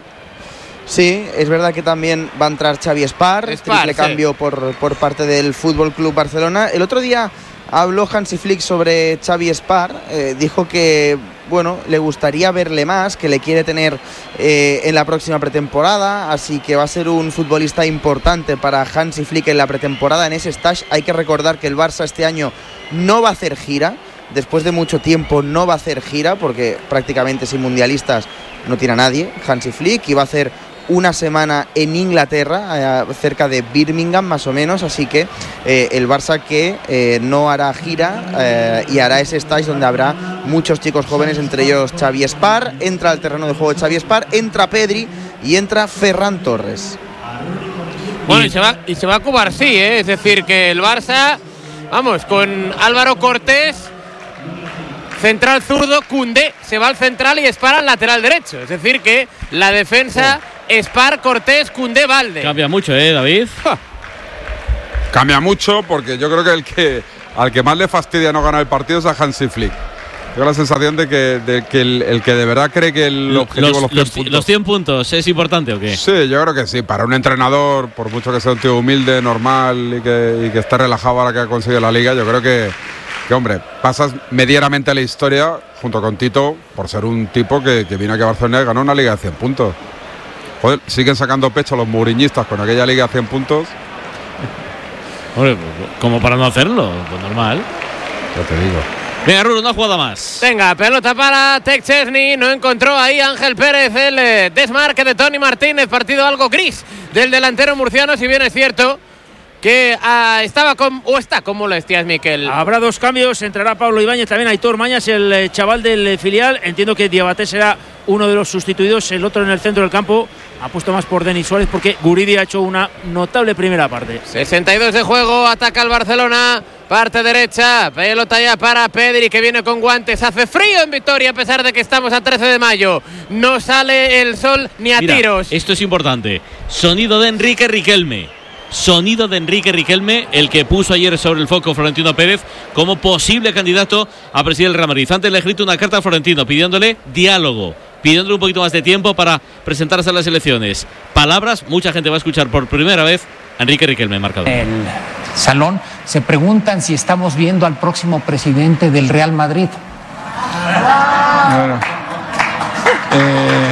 Sí, es verdad que también va a entrar Xavi Espar, Espar triple sí. cambio por, por parte del Fútbol Club Barcelona. El otro día habló Hansi Flick sobre Xavi Espar, eh, dijo que bueno, le gustaría verle más, que le quiere tener eh, en la próxima pretemporada, así que va a ser un futbolista importante para Hansi Flick en la pretemporada, en ese stage. Hay que recordar que el Barça este año no va a hacer gira, después de mucho tiempo no va a hacer gira, porque prácticamente sin mundialistas no tiene a nadie Hansi Flick, y va a hacer una semana en Inglaterra, eh, cerca de Birmingham más o menos, así que eh, el Barça que eh, no hará gira eh, y hará ese stage donde habrá muchos chicos jóvenes, entre ellos Xavi Espar. Entra al terreno de juego de Xavi Espar, entra Pedri y entra Ferran Torres. Bueno, y, y se va y se va a Cubar, sí, ¿eh? Es decir, que el Barça, vamos, con Álvaro Cortés, central zurdo, Koundé se va al central y Espar al lateral derecho. Es decir, que la defensa, Espar, Cortés, Koundé, Valde. Cambia mucho, ¿eh, David? Ja. Cambia mucho porque yo creo que el que al que más le fastidia no ganar el partido es a Hansi Flick. Tengo la sensación de que, de que el, el que de verdad cree que el objetivo los, los, los, cien puntos, los cien puntos es importante o qué? Sí, yo creo que sí. Para un entrenador, por mucho que sea un tío humilde, normal y que, y que esté relajado ahora que ha conseguido la liga, yo creo que, que hombre, pasas medianamente a la historia junto con Tito por ser un tipo que, que vino aquí a Barcelona y ganó una liga de cien puntos. Joder, siguen sacando pecho los mouriñistas con aquella liga de cien puntos. Hombre, como para no hacerlo, pues normal. Ya te digo. Venga, Rulo, una jugada más. Venga, pelota para Tec Chesney. No encontró ahí Ángel Pérez el eh, desmarque de Tony Martínez. Partido algo gris del delantero murciano, si bien es cierto que ah, estaba con, o está con molestias, Miquel. Habrá dos cambios, entrará Pablo Ibáñez, también Aitor Mañas, el eh, chaval del eh, filial. Entiendo que Diabaté será uno de los sustituidos, el otro en el centro del campo. Ha puesto más por Denis Suárez porque Guridi ha hecho una notable primera parte. sesenta y dos de juego, ataca el Barcelona, parte derecha, pelota ya para Pedri que viene con guantes. Hace frío en Vitoria a pesar de que estamos a trece de mayo. No sale el sol ni a Mira, tiros. Esto es importante. Sonido de Enrique Riquelme. Sonido de Enrique Riquelme, el que puso ayer sobre el foco Florentino Pérez como posible candidato a presidir el Real Madrid. Antes le ha escrito una carta a Florentino pidiéndole diálogo, pidiéndole un poquito más de tiempo para presentarse a las elecciones. Palabras, mucha gente va a escuchar por primera vez a Enrique Riquelme, marcador. El salón se preguntan si estamos viendo al próximo presidente del Real Madrid. Bueno, eh...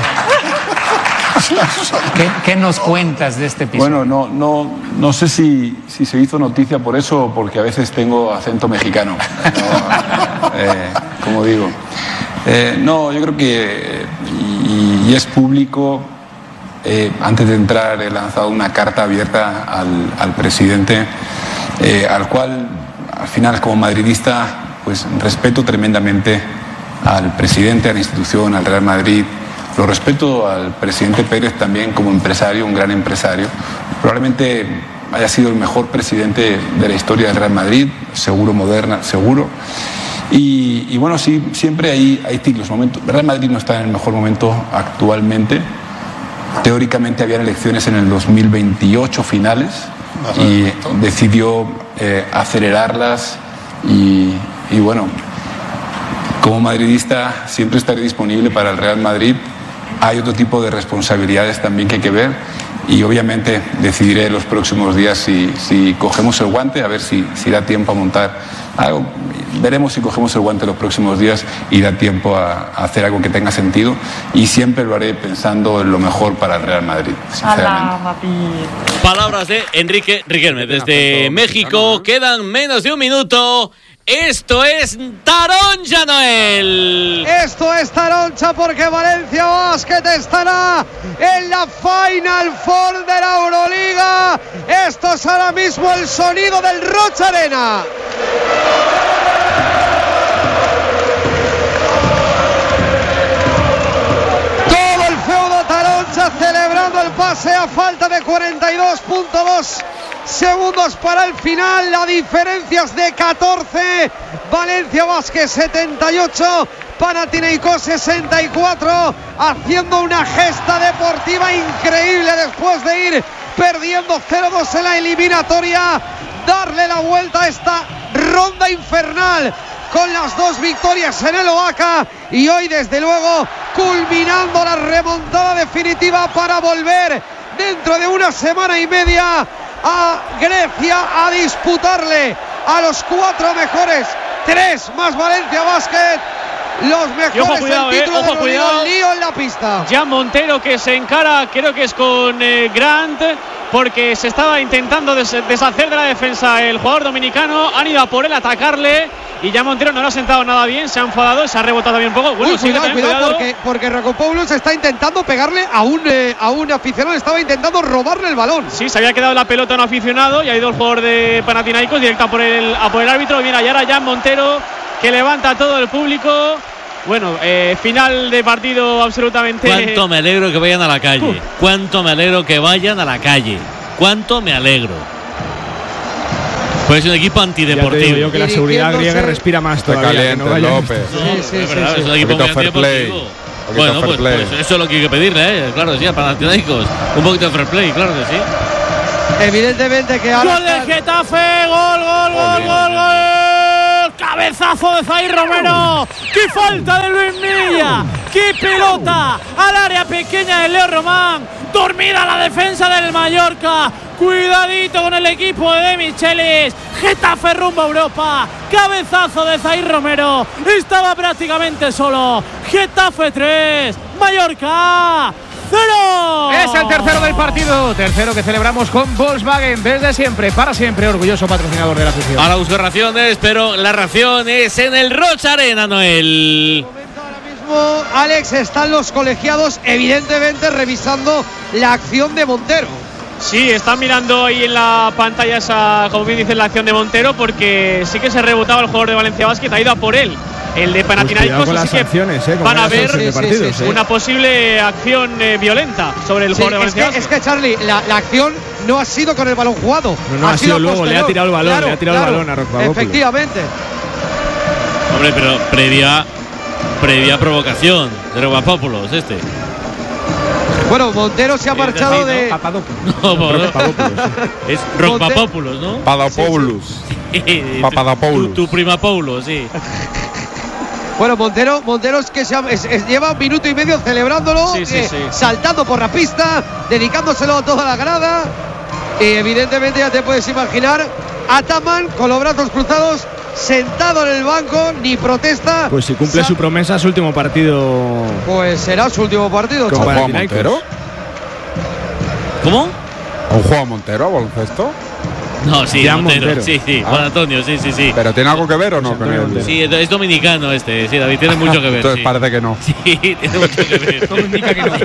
¿Qué, ¿Qué nos cuentas de este episodio? Bueno, no, no, no sé si, si se hizo noticia por eso o porque a veces tengo acento mexicano. No, eh, como digo. Eh, no, yo creo que, y, y es público, eh, antes de entrar he lanzado una carta abierta al, al presidente, eh, al cual, al final, como madridista, pues respeto tremendamente al presidente, a la institución, al Real Madrid. Lo respeto al presidente Pérez también como empresario, un gran empresario. Probablemente haya sido el mejor presidente de la historia del Real Madrid, seguro, moderna, seguro. Y, y bueno, sí, siempre hay, hay ciclos, momentos. El Real Madrid no está en el mejor momento actualmente. Teóricamente habían elecciones en el dos mil veintiocho finales y decidió eh, acelerarlas y, y bueno, como madridista siempre estaré disponible para el Real Madrid. Hay otro tipo de responsabilidades también que hay que ver y obviamente decidiré en los próximos días si, si cogemos el guante, a ver si, si da tiempo a montar algo. Veremos si cogemos el guante los próximos días y da tiempo a, a hacer algo que tenga sentido y siempre lo haré pensando en lo mejor para el Real Madrid, sinceramente. Palabras de Enrique Riquelme desde México. Quedan menos de un minuto. Esto es Taronja, Noel. Esto es Taronja porque Valencia Basket estará en la Final Four de la Euroliga. Esto es ahora mismo el sonido del Rocha Arena. Todo el feudo Taronja celebrando el pase a falta de cuarenta y dos punto dos segundos para el final. La diferencia es de catorce. Valencia Basket setenta y ocho, Panathinaikos sesenta y cuatro, haciendo una gesta deportiva increíble después de ir perdiendo cero dos en la eliminatoria, darle la vuelta a esta ronda infernal con las dos victorias en el Oaxaca y hoy desde luego culminando la remontada definitiva para volver dentro de una semana y media a Grecia a disputarle a los cuatro mejores, tres más Valencia Basket, los mejores. Ojo, cuidado, el título eh, ojo, de cuidado. lío en la pista. Jan Montero que se encara, creo que es con eh, Grant, porque se estaba intentando des- deshacer de la defensa el jugador dominicano. Han ido a por él, a atacarle y ya Montero no lo ha sentado nada bien, se ha enfadado, se ha rebotado bien un poco. Bueno, Uy, sí, cuidado, también, cuidado, cuidado, porque, porque Racopoulos está intentando pegarle a un, eh, a un aficionado, estaba intentando robarle el balón. Sí, se había quedado la pelota a un aficionado y ha ido el jugador de Panathinaikos directo a por el, a por el árbitro. Mira, y ahora ya Montero, que levanta a todo el público. Bueno, eh, final de partido absolutamente. Cuánto me alegro que vayan a la calle. Uh. Cuánto me alegro que vayan a la calle. Cuánto me alegro. Pues es un equipo antideportivo. Ya te digo yo que la seguridad griega respira más todavía. Caliente, que no López. No, sí, sí, es verdad, sí, es un sí. equipo muy fair play. antideportivo. Bueno, pues, pues eso es lo que hay que pedirle, ¿eh? Claro, sí, a Panathinaikos. Un poquito de fair play, claro que sí. Evidentemente que ahora. Gol de Getafe, gol, gol, gol, gol, gol. Cabezazo de Zaire Romero. ¡Qué falta de Luis Milla! ¡Qué pelota! Al área pequeña de Leo Román. Dormida la defensa del Mallorca. Cuidadito con el equipo de De Michelis. Getafe rumbo a Europa. Cabezazo de Zaire Romero. Estaba prácticamente solo. Getafe tres. Mallorca cero. Es el tercero del partido. Tercero que celebramos con Volkswagen. Desde siempre, para siempre, orgulloso patrocinador de la afición. Ahora busco raciones, pero la ración es en el Rocha Arena, Noel. Alex, están los colegiados evidentemente revisando la acción de Montero. Sí, están mirando ahí en la pantalla esa, como bien dice, la acción de Montero, porque sí que se rebotaba el jugador de Valencia Basket, ha ido a por él. El de Panathinaikos, pues así que sanciones, eh, van a ver sí, partidos, sí, sí, una sí. posible acción eh, violenta sobre el sí, jugador de Valencia es que, Basket. Es que, Charlie, la, la acción no ha sido con el balón jugado. No, no, ha, ha sido, sido luego, posterior. Le ha tirado el balón, claro, le ha tirado claro, el balón a Rocpaopoulos. Efectivamente. Hombre, pero previa, previa provocación de Rocpaopoulos, este. Bueno, Montero se ha marchado así, de. ¿no? Papadopoulos. No, no, es Rocpaopoulos, ¿no? Papadopoulos. Papadopoulos. Tu, tu prima Paulo, sí. Bueno, Montero, Montero es que se ha, es, es, lleva un minuto y medio celebrándolo, sí, sí, eh, sí. saltando por la pista, dedicándoselo a toda la grada. Y evidentemente ya te puedes imaginar, Ataman con los brazos cruzados, sentado en el banco, ni protesta. Pues si cumple su promesa, su último partido. Pues será su último partido. ¿Con Juan Montero? ¿Cómo? ¿Un Juan Montero a baloncesto? No, sí, Montero, Montero. sí, sí, ah. Juan Antonio, sí, sí, sí. ¿Pero tiene algo que ver o no con él? Sí, es dominicano este, sí, David, tiene mucho que ver. Entonces sí. parece que no. Sí, tiene mucho que ver. Todo indica que no.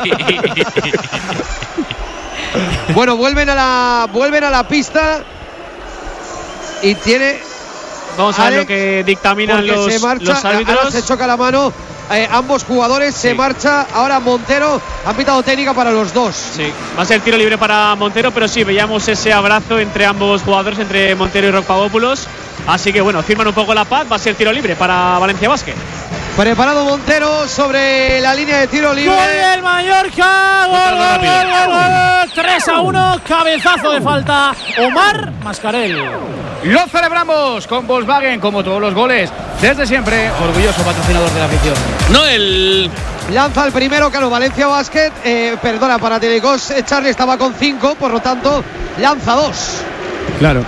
Bueno, vuelven a la vuelven a la pista y tiene. Vamos a ver lo que dictaminan los, se marcha, los árbitros. Ahora se choca la mano. Eh, ambos jugadores sí. Se marcha. Ahora Montero ha pitado técnica para los dos. Sí, va a ser tiro libre para Montero, pero sí, veíamos ese abrazo entre ambos jugadores, entre Montero y Rocpaopoulos. Así que bueno, firman un poco la paz, va a ser tiro libre para Valencia Basket. Preparado Montero sobre la línea de tiro libre. ¡Gol del Mallorca! ¡Gol, gol, gol, gol, gol! tres a uno, cabezazo de falta. Omar Mascarell. Lo celebramos con Volkswagen, como todos los goles. Desde siempre, orgulloso patrocinador de la afición. Noel. Lanza el primero, claro, Valencia Basket. Eh, perdona, Panathinaikos, eh, Charlie estaba con cinco, por lo tanto, lanza dos. Claro.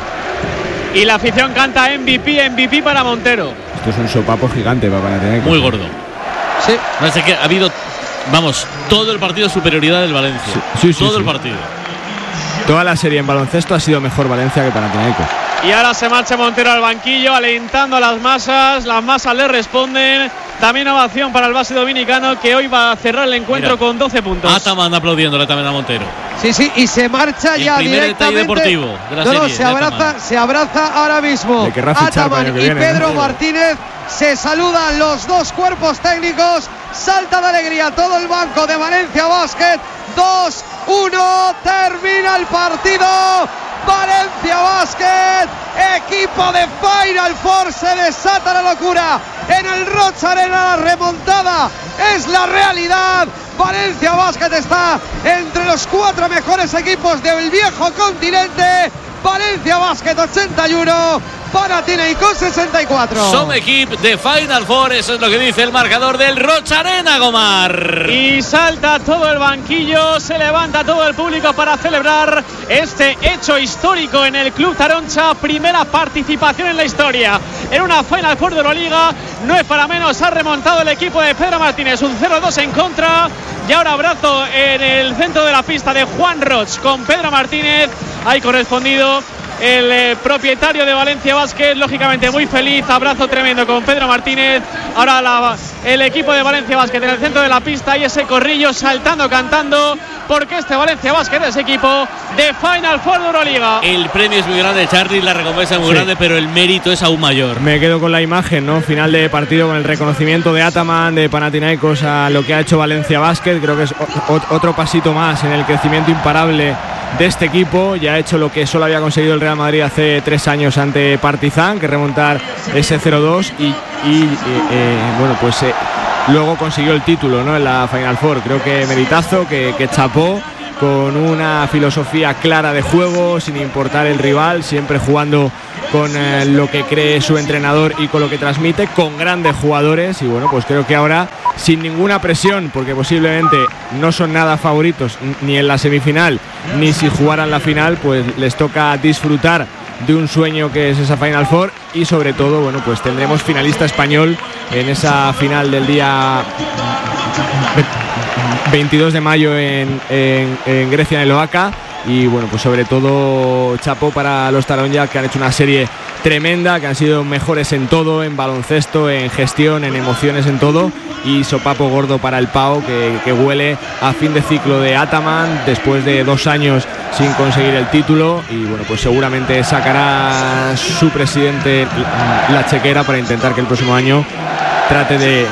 Y la afición canta M V P, M V P para Montero. Esto es un sopapo gigante para Panathinaikos. Muy gordo. Sí. No sé que ha habido, vamos, todo el partido de superioridad del Valencia. Sí, sí, todo sí, el sí. partido. Toda la serie en baloncesto ha sido mejor Valencia que Panathinaikos. Y ahora se marcha Montero al banquillo, alentando a las masas. Las masas le responden. También ovación para el base dominicano, que hoy va a cerrar el encuentro. Mira, con doce puntos. Ataman aplaudiéndole también a Montero. Sí, sí, y se marcha el ya primer directamente. deportivo de la no, serie, no, se abraza, se abraza ahora mismo. Ataman y viene, Pedro ¿no? Martínez se saludan los dos cuerpos técnicos. Salta de alegría todo el banco de Valencia Basket. dos uno, termina el partido. Valencia Basket, equipo de Final Four, se desata la locura en el Rocha Arena. La remontada es la realidad. Valencia Basket está entre los cuatro mejores equipos del viejo continente. Valencia Basket ochenta y uno, Panathinaikos sesenta y cuatro. Son equipo de Final Four, eso es lo que dice el marcador del Rocha Arena, Gomar. Y salta todo el banquillo, se levanta todo el público para celebrar este hecho histórico en el Club Taroncha. Primera participación en la historia en una Final Four de Euroliga. No es para menos, ha remontado el equipo de Pedro Martínez, un cero dos en contra. Y ahora abrazo en el centro de la pista de Juan Roch con Pedro Martínez. Hay correspondido el eh, propietario de Valencia Basket, lógicamente muy feliz, abrazo tremendo con Pedro Martínez. Ahora la, el equipo de Valencia Basket en el centro de la pista y ese corrillo saltando, cantando, porque este Valencia Basket es equipo de Final Four de Euroliga. El premio es muy grande, Charlie, la recompensa es muy sí. grande, pero el mérito es aún mayor. Me quedo con la imagen, ¿no? Final de partido con el reconocimiento de Ataman, de Panathinaikos a lo que ha hecho Valencia Basket. Creo que es otro pasito más en el crecimiento imparable de este equipo. Ya ha hecho lo que solo había conseguido el Real Madrid hace tres años ante Partizan, que remontar ese cero dos y, y eh, bueno, pues eh, luego consiguió el título, ¿no? En la Final Four. Creo que meritazo, que, que chapó, con una filosofía clara de juego, sin importar el rival, siempre jugando con eh, lo que cree su entrenador y con lo que transmite, con grandes jugadores. Y bueno, pues creo que ahora, sin ninguna presión, porque posiblemente no son nada favoritos ni en la semifinal ni si jugaran la final, pues les toca disfrutar de un sueño que es esa Final Four. Y sobre todo, bueno, pues tendremos finalista español en esa final del día veintidós de mayo en, en, en Grecia, en el Oaca. Y bueno, pues sobre todo chapó para los Taronja, que han hecho una serie tremenda, que han sido mejores en todo, en baloncesto, en gestión, en emociones, en todo. Y sopapo gordo para el Pau, que, que huele a fin de ciclo de Ataman después de dos años sin conseguir el título. Y bueno, pues seguramente sacará su presidente la chequera para intentar que el próximo año trate de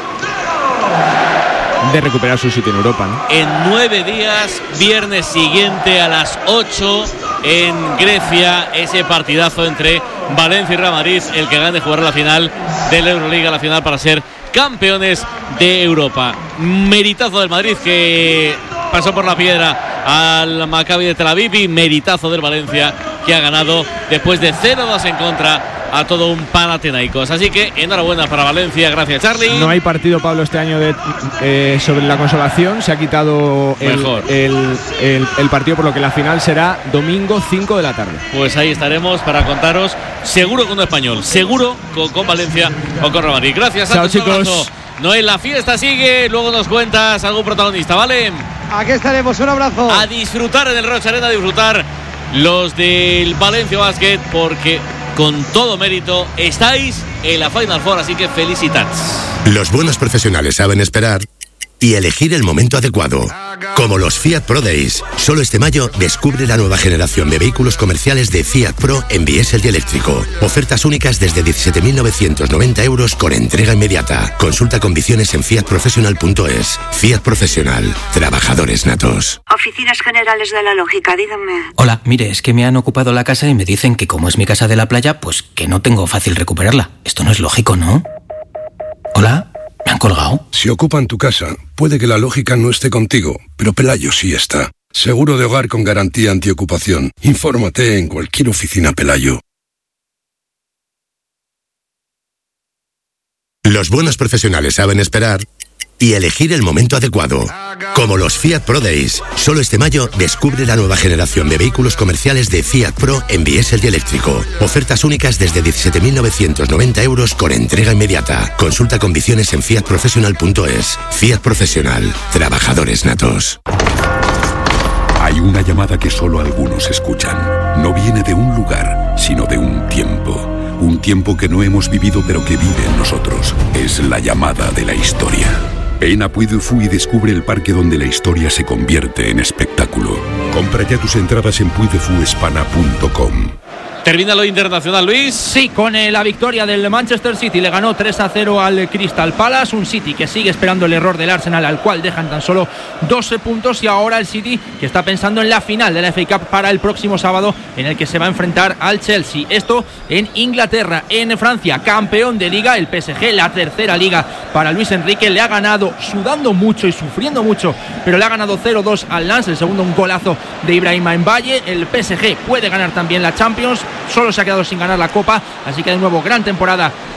de recuperar su sitio en Europa, ¿no? En nueve días, viernes siguiente a las ocho en Grecia, ese partidazo entre Valencia y Real Madrid, el que gane jugar la final de la Euroliga, la final para ser campeones de Europa. Meritazo del Madrid, que pasó por la piedra al Maccabi de Tel Aviv, y meritazo del Valencia, que ha ganado después de cero dos en contra a todo un Panathinaikos. Así que enhorabuena para Valencia. Gracias, Charlie. No hay partido, Pablo, este año de, eh, sobre la consolación. Se ha quitado el, el, el, el partido, por lo que la final será domingo cinco de la tarde. Pues ahí estaremos para contaros, seguro con un español, seguro con, con Valencia o con Real Madrid. Gracias, Chao, chicos. Noel, la fiesta sigue, luego nos cuentas algún protagonista, ¿vale? Aquí estaremos, un abrazo. A disfrutar en el Rocha Arena, a disfrutar los del Valencia Basket, porque con todo mérito estáis en la Final Four, así que felicidades. Los buenos profesionales saben esperar y elegir el momento adecuado. Como los Fiat Pro Days. Solo este mayo descubre la nueva generación de vehículos comerciales de Fiat Pro en diésel y eléctrico. Ofertas únicas desde diecisiete mil novecientos noventa euros con entrega inmediata. Consulta condiciones en fiat professional punto es. Fiat Profesional. Trabajadores natos. Oficinas Generales de la Lógica, díganme. Hola, mire, es que me han ocupado la casa y me dicen que como es mi casa de la playa, pues que no tengo fácil recuperarla. Esto no es lógico, ¿no? Hola. ¿Me han colgado? Si ocupan tu casa, puede que la lógica no esté contigo, pero Pelayo sí está. Seguro de hogar con garantía antiocupación. Infórmate en cualquier oficina Pelayo. Los buenos profesionales saben esperar y elegir el momento adecuado. Como los Fiat Pro Days. Solo este mayo descubre la nueva generación de vehículos comerciales de Fiat Pro en diésel y eléctrico. Ofertas únicas desde diecisiete mil novecientos noventa euros con entrega inmediata. Consulta condiciones en fiat professional punto es. Fiat Profesional. Trabajadores natos. Hay una llamada que solo algunos escuchan. No viene de un lugar, sino de un tiempo. Un tiempo que no hemos vivido pero que vive en nosotros. Es la llamada de la historia. Ven a Puy du Fou y descubre el parque donde la historia se convierte en espectáculo. Compra ya tus entradas en puy de fu hispana punto com. Termina lo internacional, Luis. Sí, con eh, la victoria del Manchester City. Le ganó tres a cero al Crystal Palace. Un City que sigue esperando el error del Arsenal, al cual dejan tan solo doce puntos. Y ahora el City que está pensando en la final de la F A Cup para el próximo sábado, en el que se va a enfrentar al Chelsea. Esto en Inglaterra. En Francia, campeón de liga, el P S G, la tercera liga para Luis Enrique. Le ha ganado sudando mucho y sufriendo mucho, pero le ha ganado cero dos al Lens. El segundo, un golazo de Ibrahima Mbaye. El P S G puede ganar también la Champions. Solo se ha quedado sin ganar la Copa, así que de nuevo gran temporada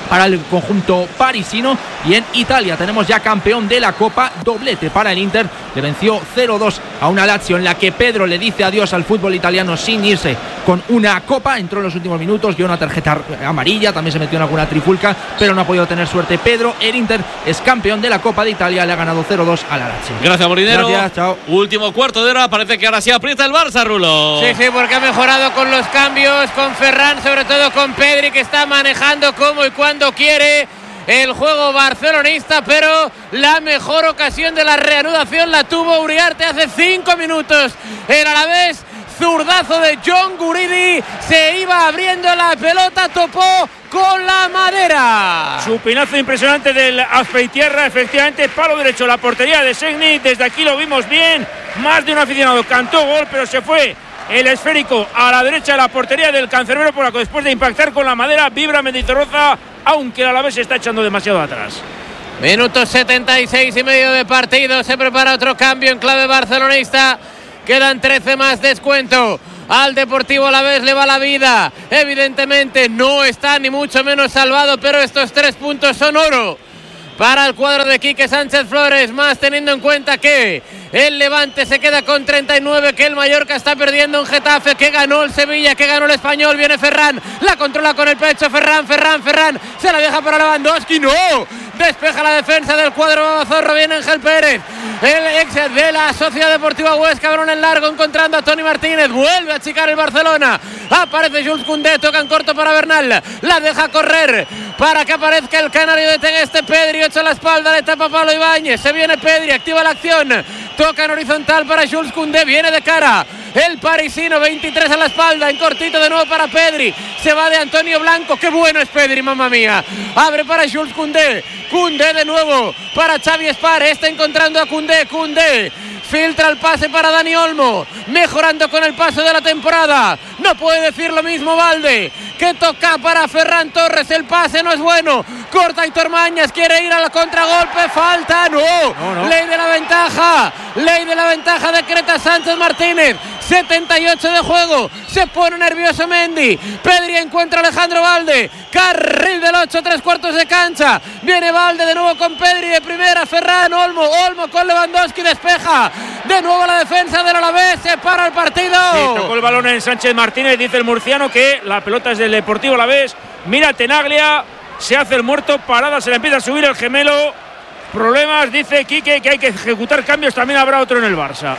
para el conjunto parisino. Y en Italia tenemos ya campeón de la Copa, doblete para el Inter, que venció cero dos a una Lazio en la que Pedro le dice adiós al fútbol italiano sin irse con una copa. Entró en los últimos minutos, dio una tarjeta amarilla, también se metió en alguna trifulca, pero no ha podido tener suerte Pedro. El Inter es campeón de la Copa de Italia, le ha ganado cero dos a la Lazio. Gracias, Molinero. Gracias, chao. Último cuarto de hora, parece que ahora sí aprieta el Barça, Rulo. Sí, sí, porque ha mejorado con los cambios, con Ferran, sobre todo con Pedri, que está manejando cómo y cuándo quiere el juego barcelonista, pero la mejor ocasión de la reanudación la tuvo Uriarte hace cinco minutos. El Alavés, zurdazo de John Guridi, se iba abriendo la pelota, topó con la madera. Chupinazo impresionante del Azpeitierra, efectivamente, palo derecho, la portería de Segni. Desde aquí lo vimos bien, más de un aficionado cantó gol, pero se fue el esférico a la derecha de la portería del cancerbero, por la que después de impactar con la madera vibra Mendizorroza, aunque el Alavés se está echando demasiado atrás. Minuto setenta y seis y medio de partido, se prepara otro cambio en clave barcelonista, quedan trece más, descuento. Al Deportivo Alavés le va la vida, evidentemente no está ni mucho menos salvado, pero estos tres puntos son oro para el cuadro de Quique Sánchez Flores, más teniendo en cuenta que el Levante se queda con treinta y nueve, que el Mallorca está perdiendo en Getafe, que ganó el Sevilla, que ganó el Español. Viene Ferran, la controla con el pecho, Ferran, Ferran, Ferran, se la deja para Lewandowski, no, despeja la defensa del cuadro Babazorro, viene Ángel Pérez, el ex de la Sociedad Deportiva Huesca, balón en largo encontrando a Toni Martínez, vuelve a achicar el Barcelona, aparece Jules Koundé, toca en corto para Bernal, la deja correr para que aparezca el canario de Tegueste. Pedri echa la espalda, le tapa Pablo Ibáñez, se viene Pedri, activa la acción, toca en horizontal para Jules Koundé, viene de cara el parisino, veintitrés a la espalda, en cortito de nuevo para Pedri, se va de Antonio Blanco, qué bueno es Pedri, mamma mía, abre para Jules Koundé, Koundé de nuevo para Xavi Espar, está encontrando a Koundé, Koundé filtra el pase para Dani Olmo, mejorando con el paso de la temporada, no puede decir lo mismo Valde, que toca para Ferran Torres, el pase no es bueno, corta Aitor Mañas, quiere ir al contragolpe, falta, no, no, no. Ley de la ventaja, ley de la ventaja decreta Sánchez Martínez, setenta y ocho de juego, se pone nervioso Mendy, Pedri encuentra a Alejandro Valde, carril del ocho, tres cuartos de cancha, viene Valde de nuevo con Pedri de primera, Ferran, Olmo, Olmo con Lewandowski, despeja, de nuevo la defensa del Alavés, se para el partido. Sí, tocó el balón en Sánchez Martínez, dice el murciano que la pelota es del Deportivo Alavés, mira Tenaglia, se hace el muerto, parada, se le empieza a subir el gemelo, problemas, dice Quique que hay que ejecutar cambios, también habrá otro en el Barça.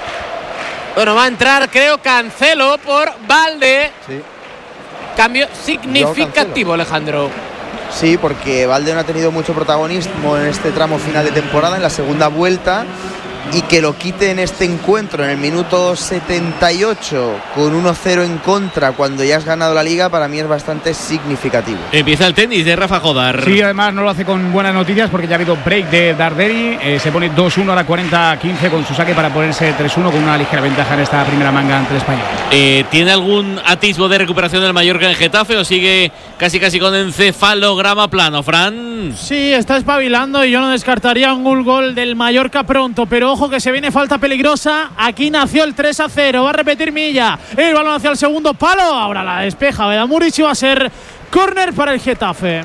Bueno, va a entrar, creo, Cancelo por Valde. Sí. Cambio significativo, Alejandro. Sí, porque Valde no ha tenido mucho protagonismo en este tramo final de temporada, en la segunda vuelta, y que lo quite en este encuentro en el minuto setenta y ocho con uno cero en contra cuando ya has ganado la liga, para mí es bastante significativo. Empieza el tenis de Rafa Jodar. Sí, además no lo hace con buenas noticias porque ya ha habido break de Darderi, eh, se pone dos uno a la cuarenta quince con su saque para ponerse tres uno con una ligera ventaja en esta primera manga ante el español. Eh, ¿Tiene algún atisbo de recuperación del Mallorca en Getafe o sigue casi casi con encefalograma plano, Fran? Sí, está espabilando y yo no descartaría un gol del Mallorca pronto, pero ojo que se viene falta peligrosa. Aquí nació el tres a cero, va a repetir Milla, el balón hacia el segundo palo, ahora la despeja Vedamuric y va a ser córner para el Getafe.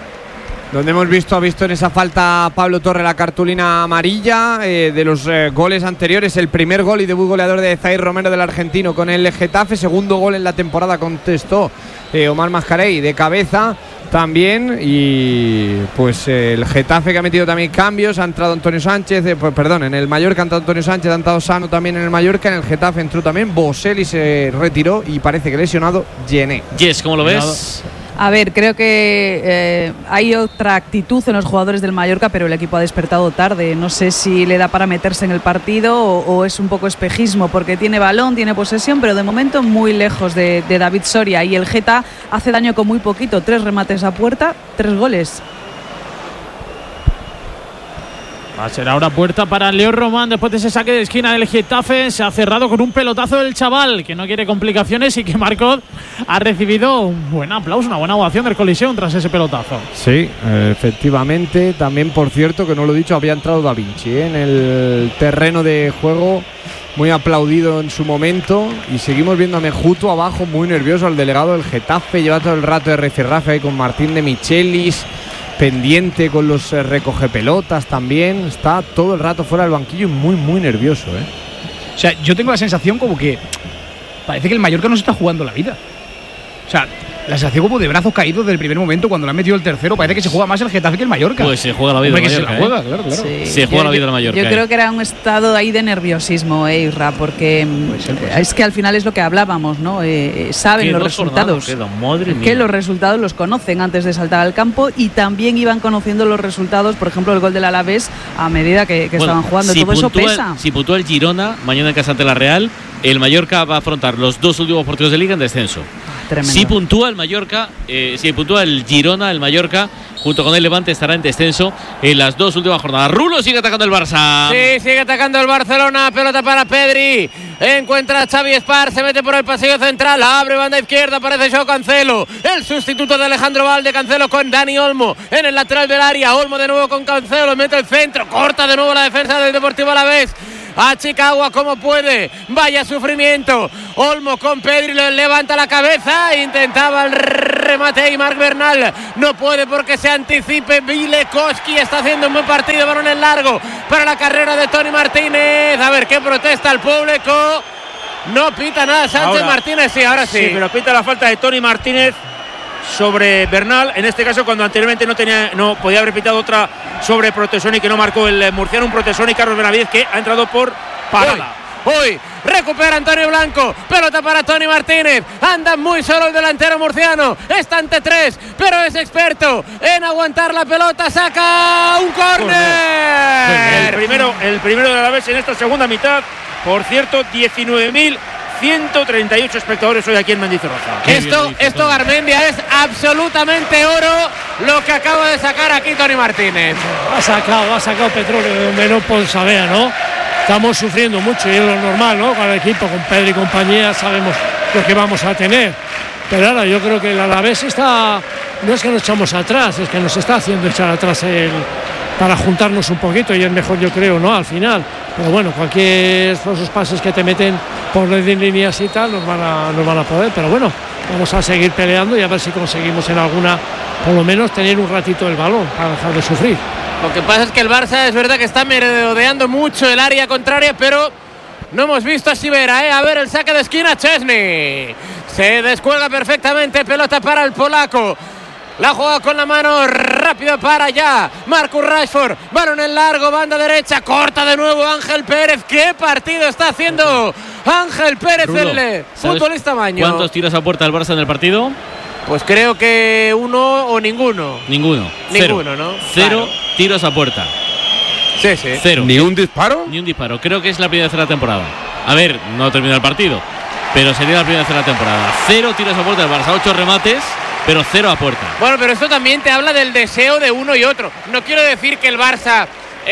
Donde hemos visto, ha visto en esa falta Pablo Torre la cartulina amarilla eh, de los eh, goles anteriores, el primer gol y debut goleador de Zaire Romero del argentino con el Getafe, segundo gol en la temporada, contestó eh, Omar Mascarell de cabeza también, y pues eh, el Getafe que ha metido también cambios, ha entrado Antonio Sánchez, eh, pues, perdón, en el Mallorca ha entrado Antonio Sánchez, ha entrado Sano también en el Mallorca, en el Getafe entró también Boselli, se retiró y parece que lesionado Gené. Yes, ¿cómo lo ves? A ver, creo que eh, hay otra actitud en los jugadores del Mallorca, pero el equipo ha despertado tarde. No sé si le da para meterse en el partido o, o es un poco espejismo, porque tiene balón, tiene posesión, pero de momento muy lejos de, de David Soria. Y el Geta hace daño con muy poquito, tres remates a puerta, tres goles. Va a ser ahora puerta para Leo Román después de ese saque de esquina del Getafe. Se ha cerrado con un pelotazo del chaval que no quiere complicaciones y que Marcos ha recibido un buen aplauso, una buena ovación del Coliseum tras ese pelotazo. Sí, efectivamente. También, por cierto, que no lo he dicho, había entrado Da Vinci ¿eh? en el terreno de juego muy aplaudido en su momento, y seguimos viendo a Mejuto abajo muy nervioso, al delegado del Getafe, lleva todo el rato de rifirrafe ahí con Martín de Michelis, pendiente con los eh, recoge pelotas también, está todo el rato fuera del banquillo y muy muy nervioso, ¿eh? O sea, yo tengo la sensación como que parece que el Mallorca no se está jugando la vida. O sea, la sensación como de brazos caídos del primer momento cuando le han metido el tercero. Parece que se juega más el Getafe que el Mallorca. Pues se juega la vida Hombre, del que Mallorca. se la juega, ¿eh? claro, claro. Sí. Se juega yo, la vida del Mallorca. Yo ¿eh? creo que era un estado ahí de nerviosismo, eh, Isra, porque pues sí, pues sí. es que al final es lo que hablábamos, ¿no? Eh, saben los resultados. Queda, madre mía. Que los resultados los conocen antes de saltar al campo, y también iban conociendo los resultados, por ejemplo, el gol del Alavés a medida que, que bueno, estaban jugando. Si Todo eso puntúa, pesa. Si puntúa el Girona mañana en casa ante la Real, el Mallorca va a afrontar los dos últimos partidos de Liga en descenso. Tremendo. Si puntúa el Mallorca, eh, si puntúa el Girona, el Mallorca, junto con el Levante, estará en descenso en las dos últimas jornadas. Rulo sigue atacando el Barça. Sí, sigue atacando el Barcelona. Pelota para Pedri. Encuentra a Xavi Espar. Se mete por el pasillo central. Abre banda izquierda. Aparece Joao Cancelo. El sustituto de Alejandro Valde. Cancelo con Dani Olmo en el lateral del área. Olmo de nuevo con Cancelo. Mete el centro. Corta de nuevo la defensa del Deportivo Alavés. A Chicago como puede. Vaya sufrimiento. Olmo con Pedri, le levanta la cabeza. Intentaba el remate y Marc Bernal no puede porque se anticipe. Vilekoski está haciendo un buen partido. Balón en largo para la carrera de Tony Martínez. A ver qué protesta el público. No pita nada Sánchez Ahora, Martínez. Sí, ahora sí. Sí, pero pita la falta de Tony Martínez sobre Bernal, en este caso cuando anteriormente no tenía, no podía haber pitado otra sobre Protesoni que no marcó el murciano, un Protesoni Carlos Benavidez que ha entrado por parada. Uy, uy, recupera Antonio Blanco, pelota para Tony Martínez, anda muy solo el delantero murciano, está ante tres, pero es experto en aguantar la pelota, saca un córner. El primero, el primero de la vez en esta segunda mitad, por cierto, diecinueve mil ciento treinta y ocho espectadores hoy aquí en Mendizorroza. Esto, esto Garmendia es absolutamente oro lo que acaba de sacar aquí Tony Martínez. Ha sacado, ha sacado petróleo de donde no sabía, ¿no? Estamos sufriendo mucho y es lo normal, ¿no? Con el equipo, con Pedro y compañía, sabemos lo que vamos a tener. Pero ahora yo creo que el Alavés está, no es que nos echamos atrás, es que nos está haciendo echar atrás el, para juntarnos un poquito y es mejor, yo creo, ¿no? Al final. Pero bueno, cualquier esos pases que te meten por líneas y tal nos van a, nos van a poder. Pero bueno, vamos a seguir peleando y a ver si conseguimos en alguna, por lo menos, tener un ratito el balón para dejar de sufrir. Lo que pasa es que el Barça es verdad que está merodeando mucho el área contraria, pero no hemos visto a Sivera, ¿eh? A ver el saque de esquina, Chesney. Se descuelga perfectamente, pelota para el polaco. La juega con la mano, rápido para allá. Marcus Rashford, balón en largo, banda derecha, corta de nuevo Ángel Pérez. ¿Qué partido está haciendo Ángel Pérez, Rulo, el futbolista maño? ¿Cuántos tiros a puerta del Barça en el partido? Pues creo que uno o ninguno. Ninguno. Ninguno, Cero. ¿no? Cero Claro. tiros a puerta. Sí, sí. Cero. ¿Ni un disparo? Ni un disparo. Creo que es la primera vez de la temporada. A ver, no termina el partido, pero sería la primera vez de la temporada. Cero tiros a puerta del Barça, ocho remates, pero cero a puerta. Bueno, pero esto también te habla del deseo de uno y otro. No quiero decir que el Barça...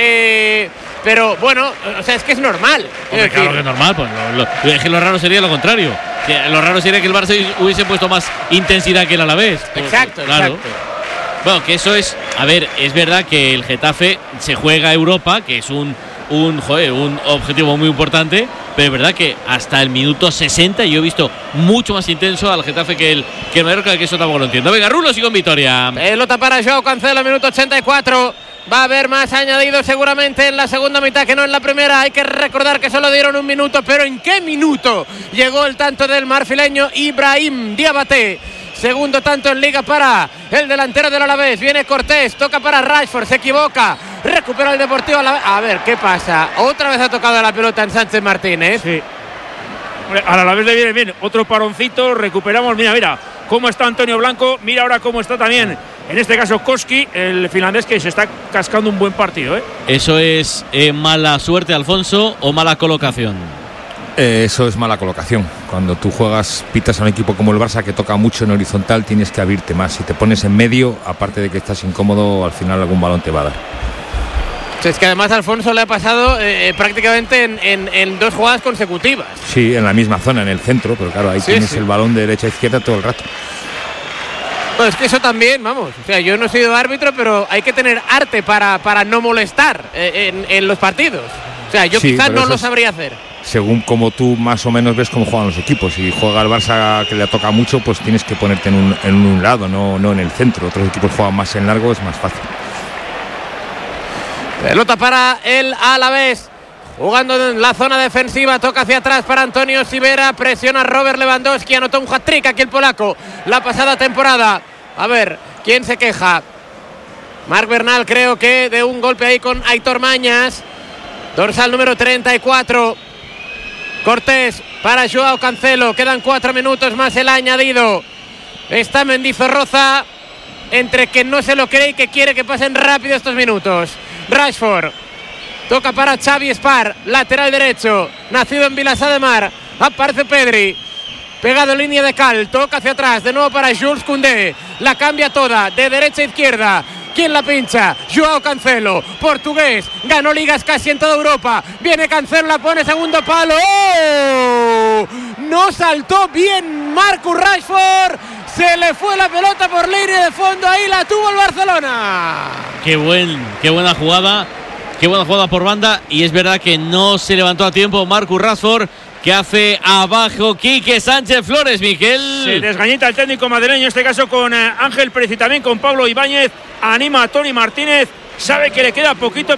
Eh, pero bueno, o sea, es que es normal. Hombre, claro que es normal, pues lo, lo, es que lo raro sería lo contrario. Que lo raro sería que el Barça hubiese puesto más intensidad que el Alavés. Pues, exacto, claro. exacto. Bueno, que eso es, a ver, es verdad que el Getafe se juega a Europa, que es un un, joder, un objetivo muy importante, pero es verdad que hasta el minuto sesenta yo he visto mucho más intenso al Getafe que el que el Mallorca, que eso tampoco lo entiendo. Venga, Rulo, sigo en Vitoria. Pelota para Joao Cancelo, minuto ochenta y cuatro. Va a haber más añadido seguramente en la segunda mitad que no en la primera. Hay que recordar que solo dieron un minuto, pero ¿en qué minuto llegó el tanto del marfileño Ibrahim Diabaté? Segundo tanto en Liga para el delantero del Alavés. Viene Cortés, toca para Rashford, se equivoca. Recupera el Deportivo Alavés. A ver, ¿qué pasa? Otra vez ha tocado la pelota en Sánchez Martínez. Sí. Al Alavés le viene bien. Otro paroncito, recuperamos. Mira, mira cómo está Antonio Blanco. Mira ahora cómo está también, en este caso, Koski, el finlandés, que se está cascando un buen partido, ¿eh? ¿Eso es eh, mala suerte, Alfonso, o mala colocación? Eh, eso es mala colocación. Cuando tú juegas, pitas a un equipo como el Barça que toca mucho en horizontal, tienes que abrirte más. Si te pones en medio, aparte de que estás incómodo, al final algún balón te va a dar. Es que además a Alfonso le ha pasado eh, prácticamente en, en, en dos jugadas consecutivas. Sí, en la misma zona, en el centro, pero claro, ahí sí, tienes sí. el balón de derecha a izquierda todo el rato. Pues es que eso también, vamos, o sea, yo no he sido árbitro, pero hay que tener arte para, para no molestar eh, en, en los partidos. O sea, yo Sí, quizás pero no eso lo es- sabría hacer. Según como tú más o menos ves cómo juegan los equipos. Si juega el Barça que le toca mucho, pues tienes que ponerte en un, en un lado, no, no en el centro. Otros equipos juegan más en largo, es más fácil. Pelota para el Alavés. Jugando en la zona defensiva, toca hacia atrás para Antonio Sivera, presiona Robert Lewandowski, anotó un hat-trick aquí el polaco la pasada temporada. A ver, ¿quién se queja? Marc Bernal, creo que de un golpe ahí con Aitor Mañas. Dorsal número treinta y cuatro. Cortés para Joao Cancelo, quedan cuatro minutos más el añadido. Está Mendizorroza entre que no se lo cree y que quiere que pasen rápido estos minutos. Rashford. Toca para Xavi Spar, lateral derecho, nacido en Vilassar de Mar. Aparece Pedri, pegado en línea de cal, toca hacia atrás, de nuevo para Jules Koundé. La cambia toda, de derecha a izquierda. ¿Quién la pincha? Joao Cancelo, portugués, ganó ligas casi en toda Europa. Viene Cancelo, la pone segundo palo. ¡Oh! No saltó bien Marcus Rashford. Se le fue la pelota por línea de fondo, ahí la tuvo el Barcelona. Qué buen, qué buena jugada. Qué buena jugada por banda, y es verdad que no se levantó a tiempo Marcus Rashford, que hace abajo Quique Sánchez Flores, Miquel. Se desgañita el técnico madrileño, en este caso con eh, Ángel Pérez y también con Pablo Ibáñez. Anima a Toni Martínez, sabe que le queda poquito,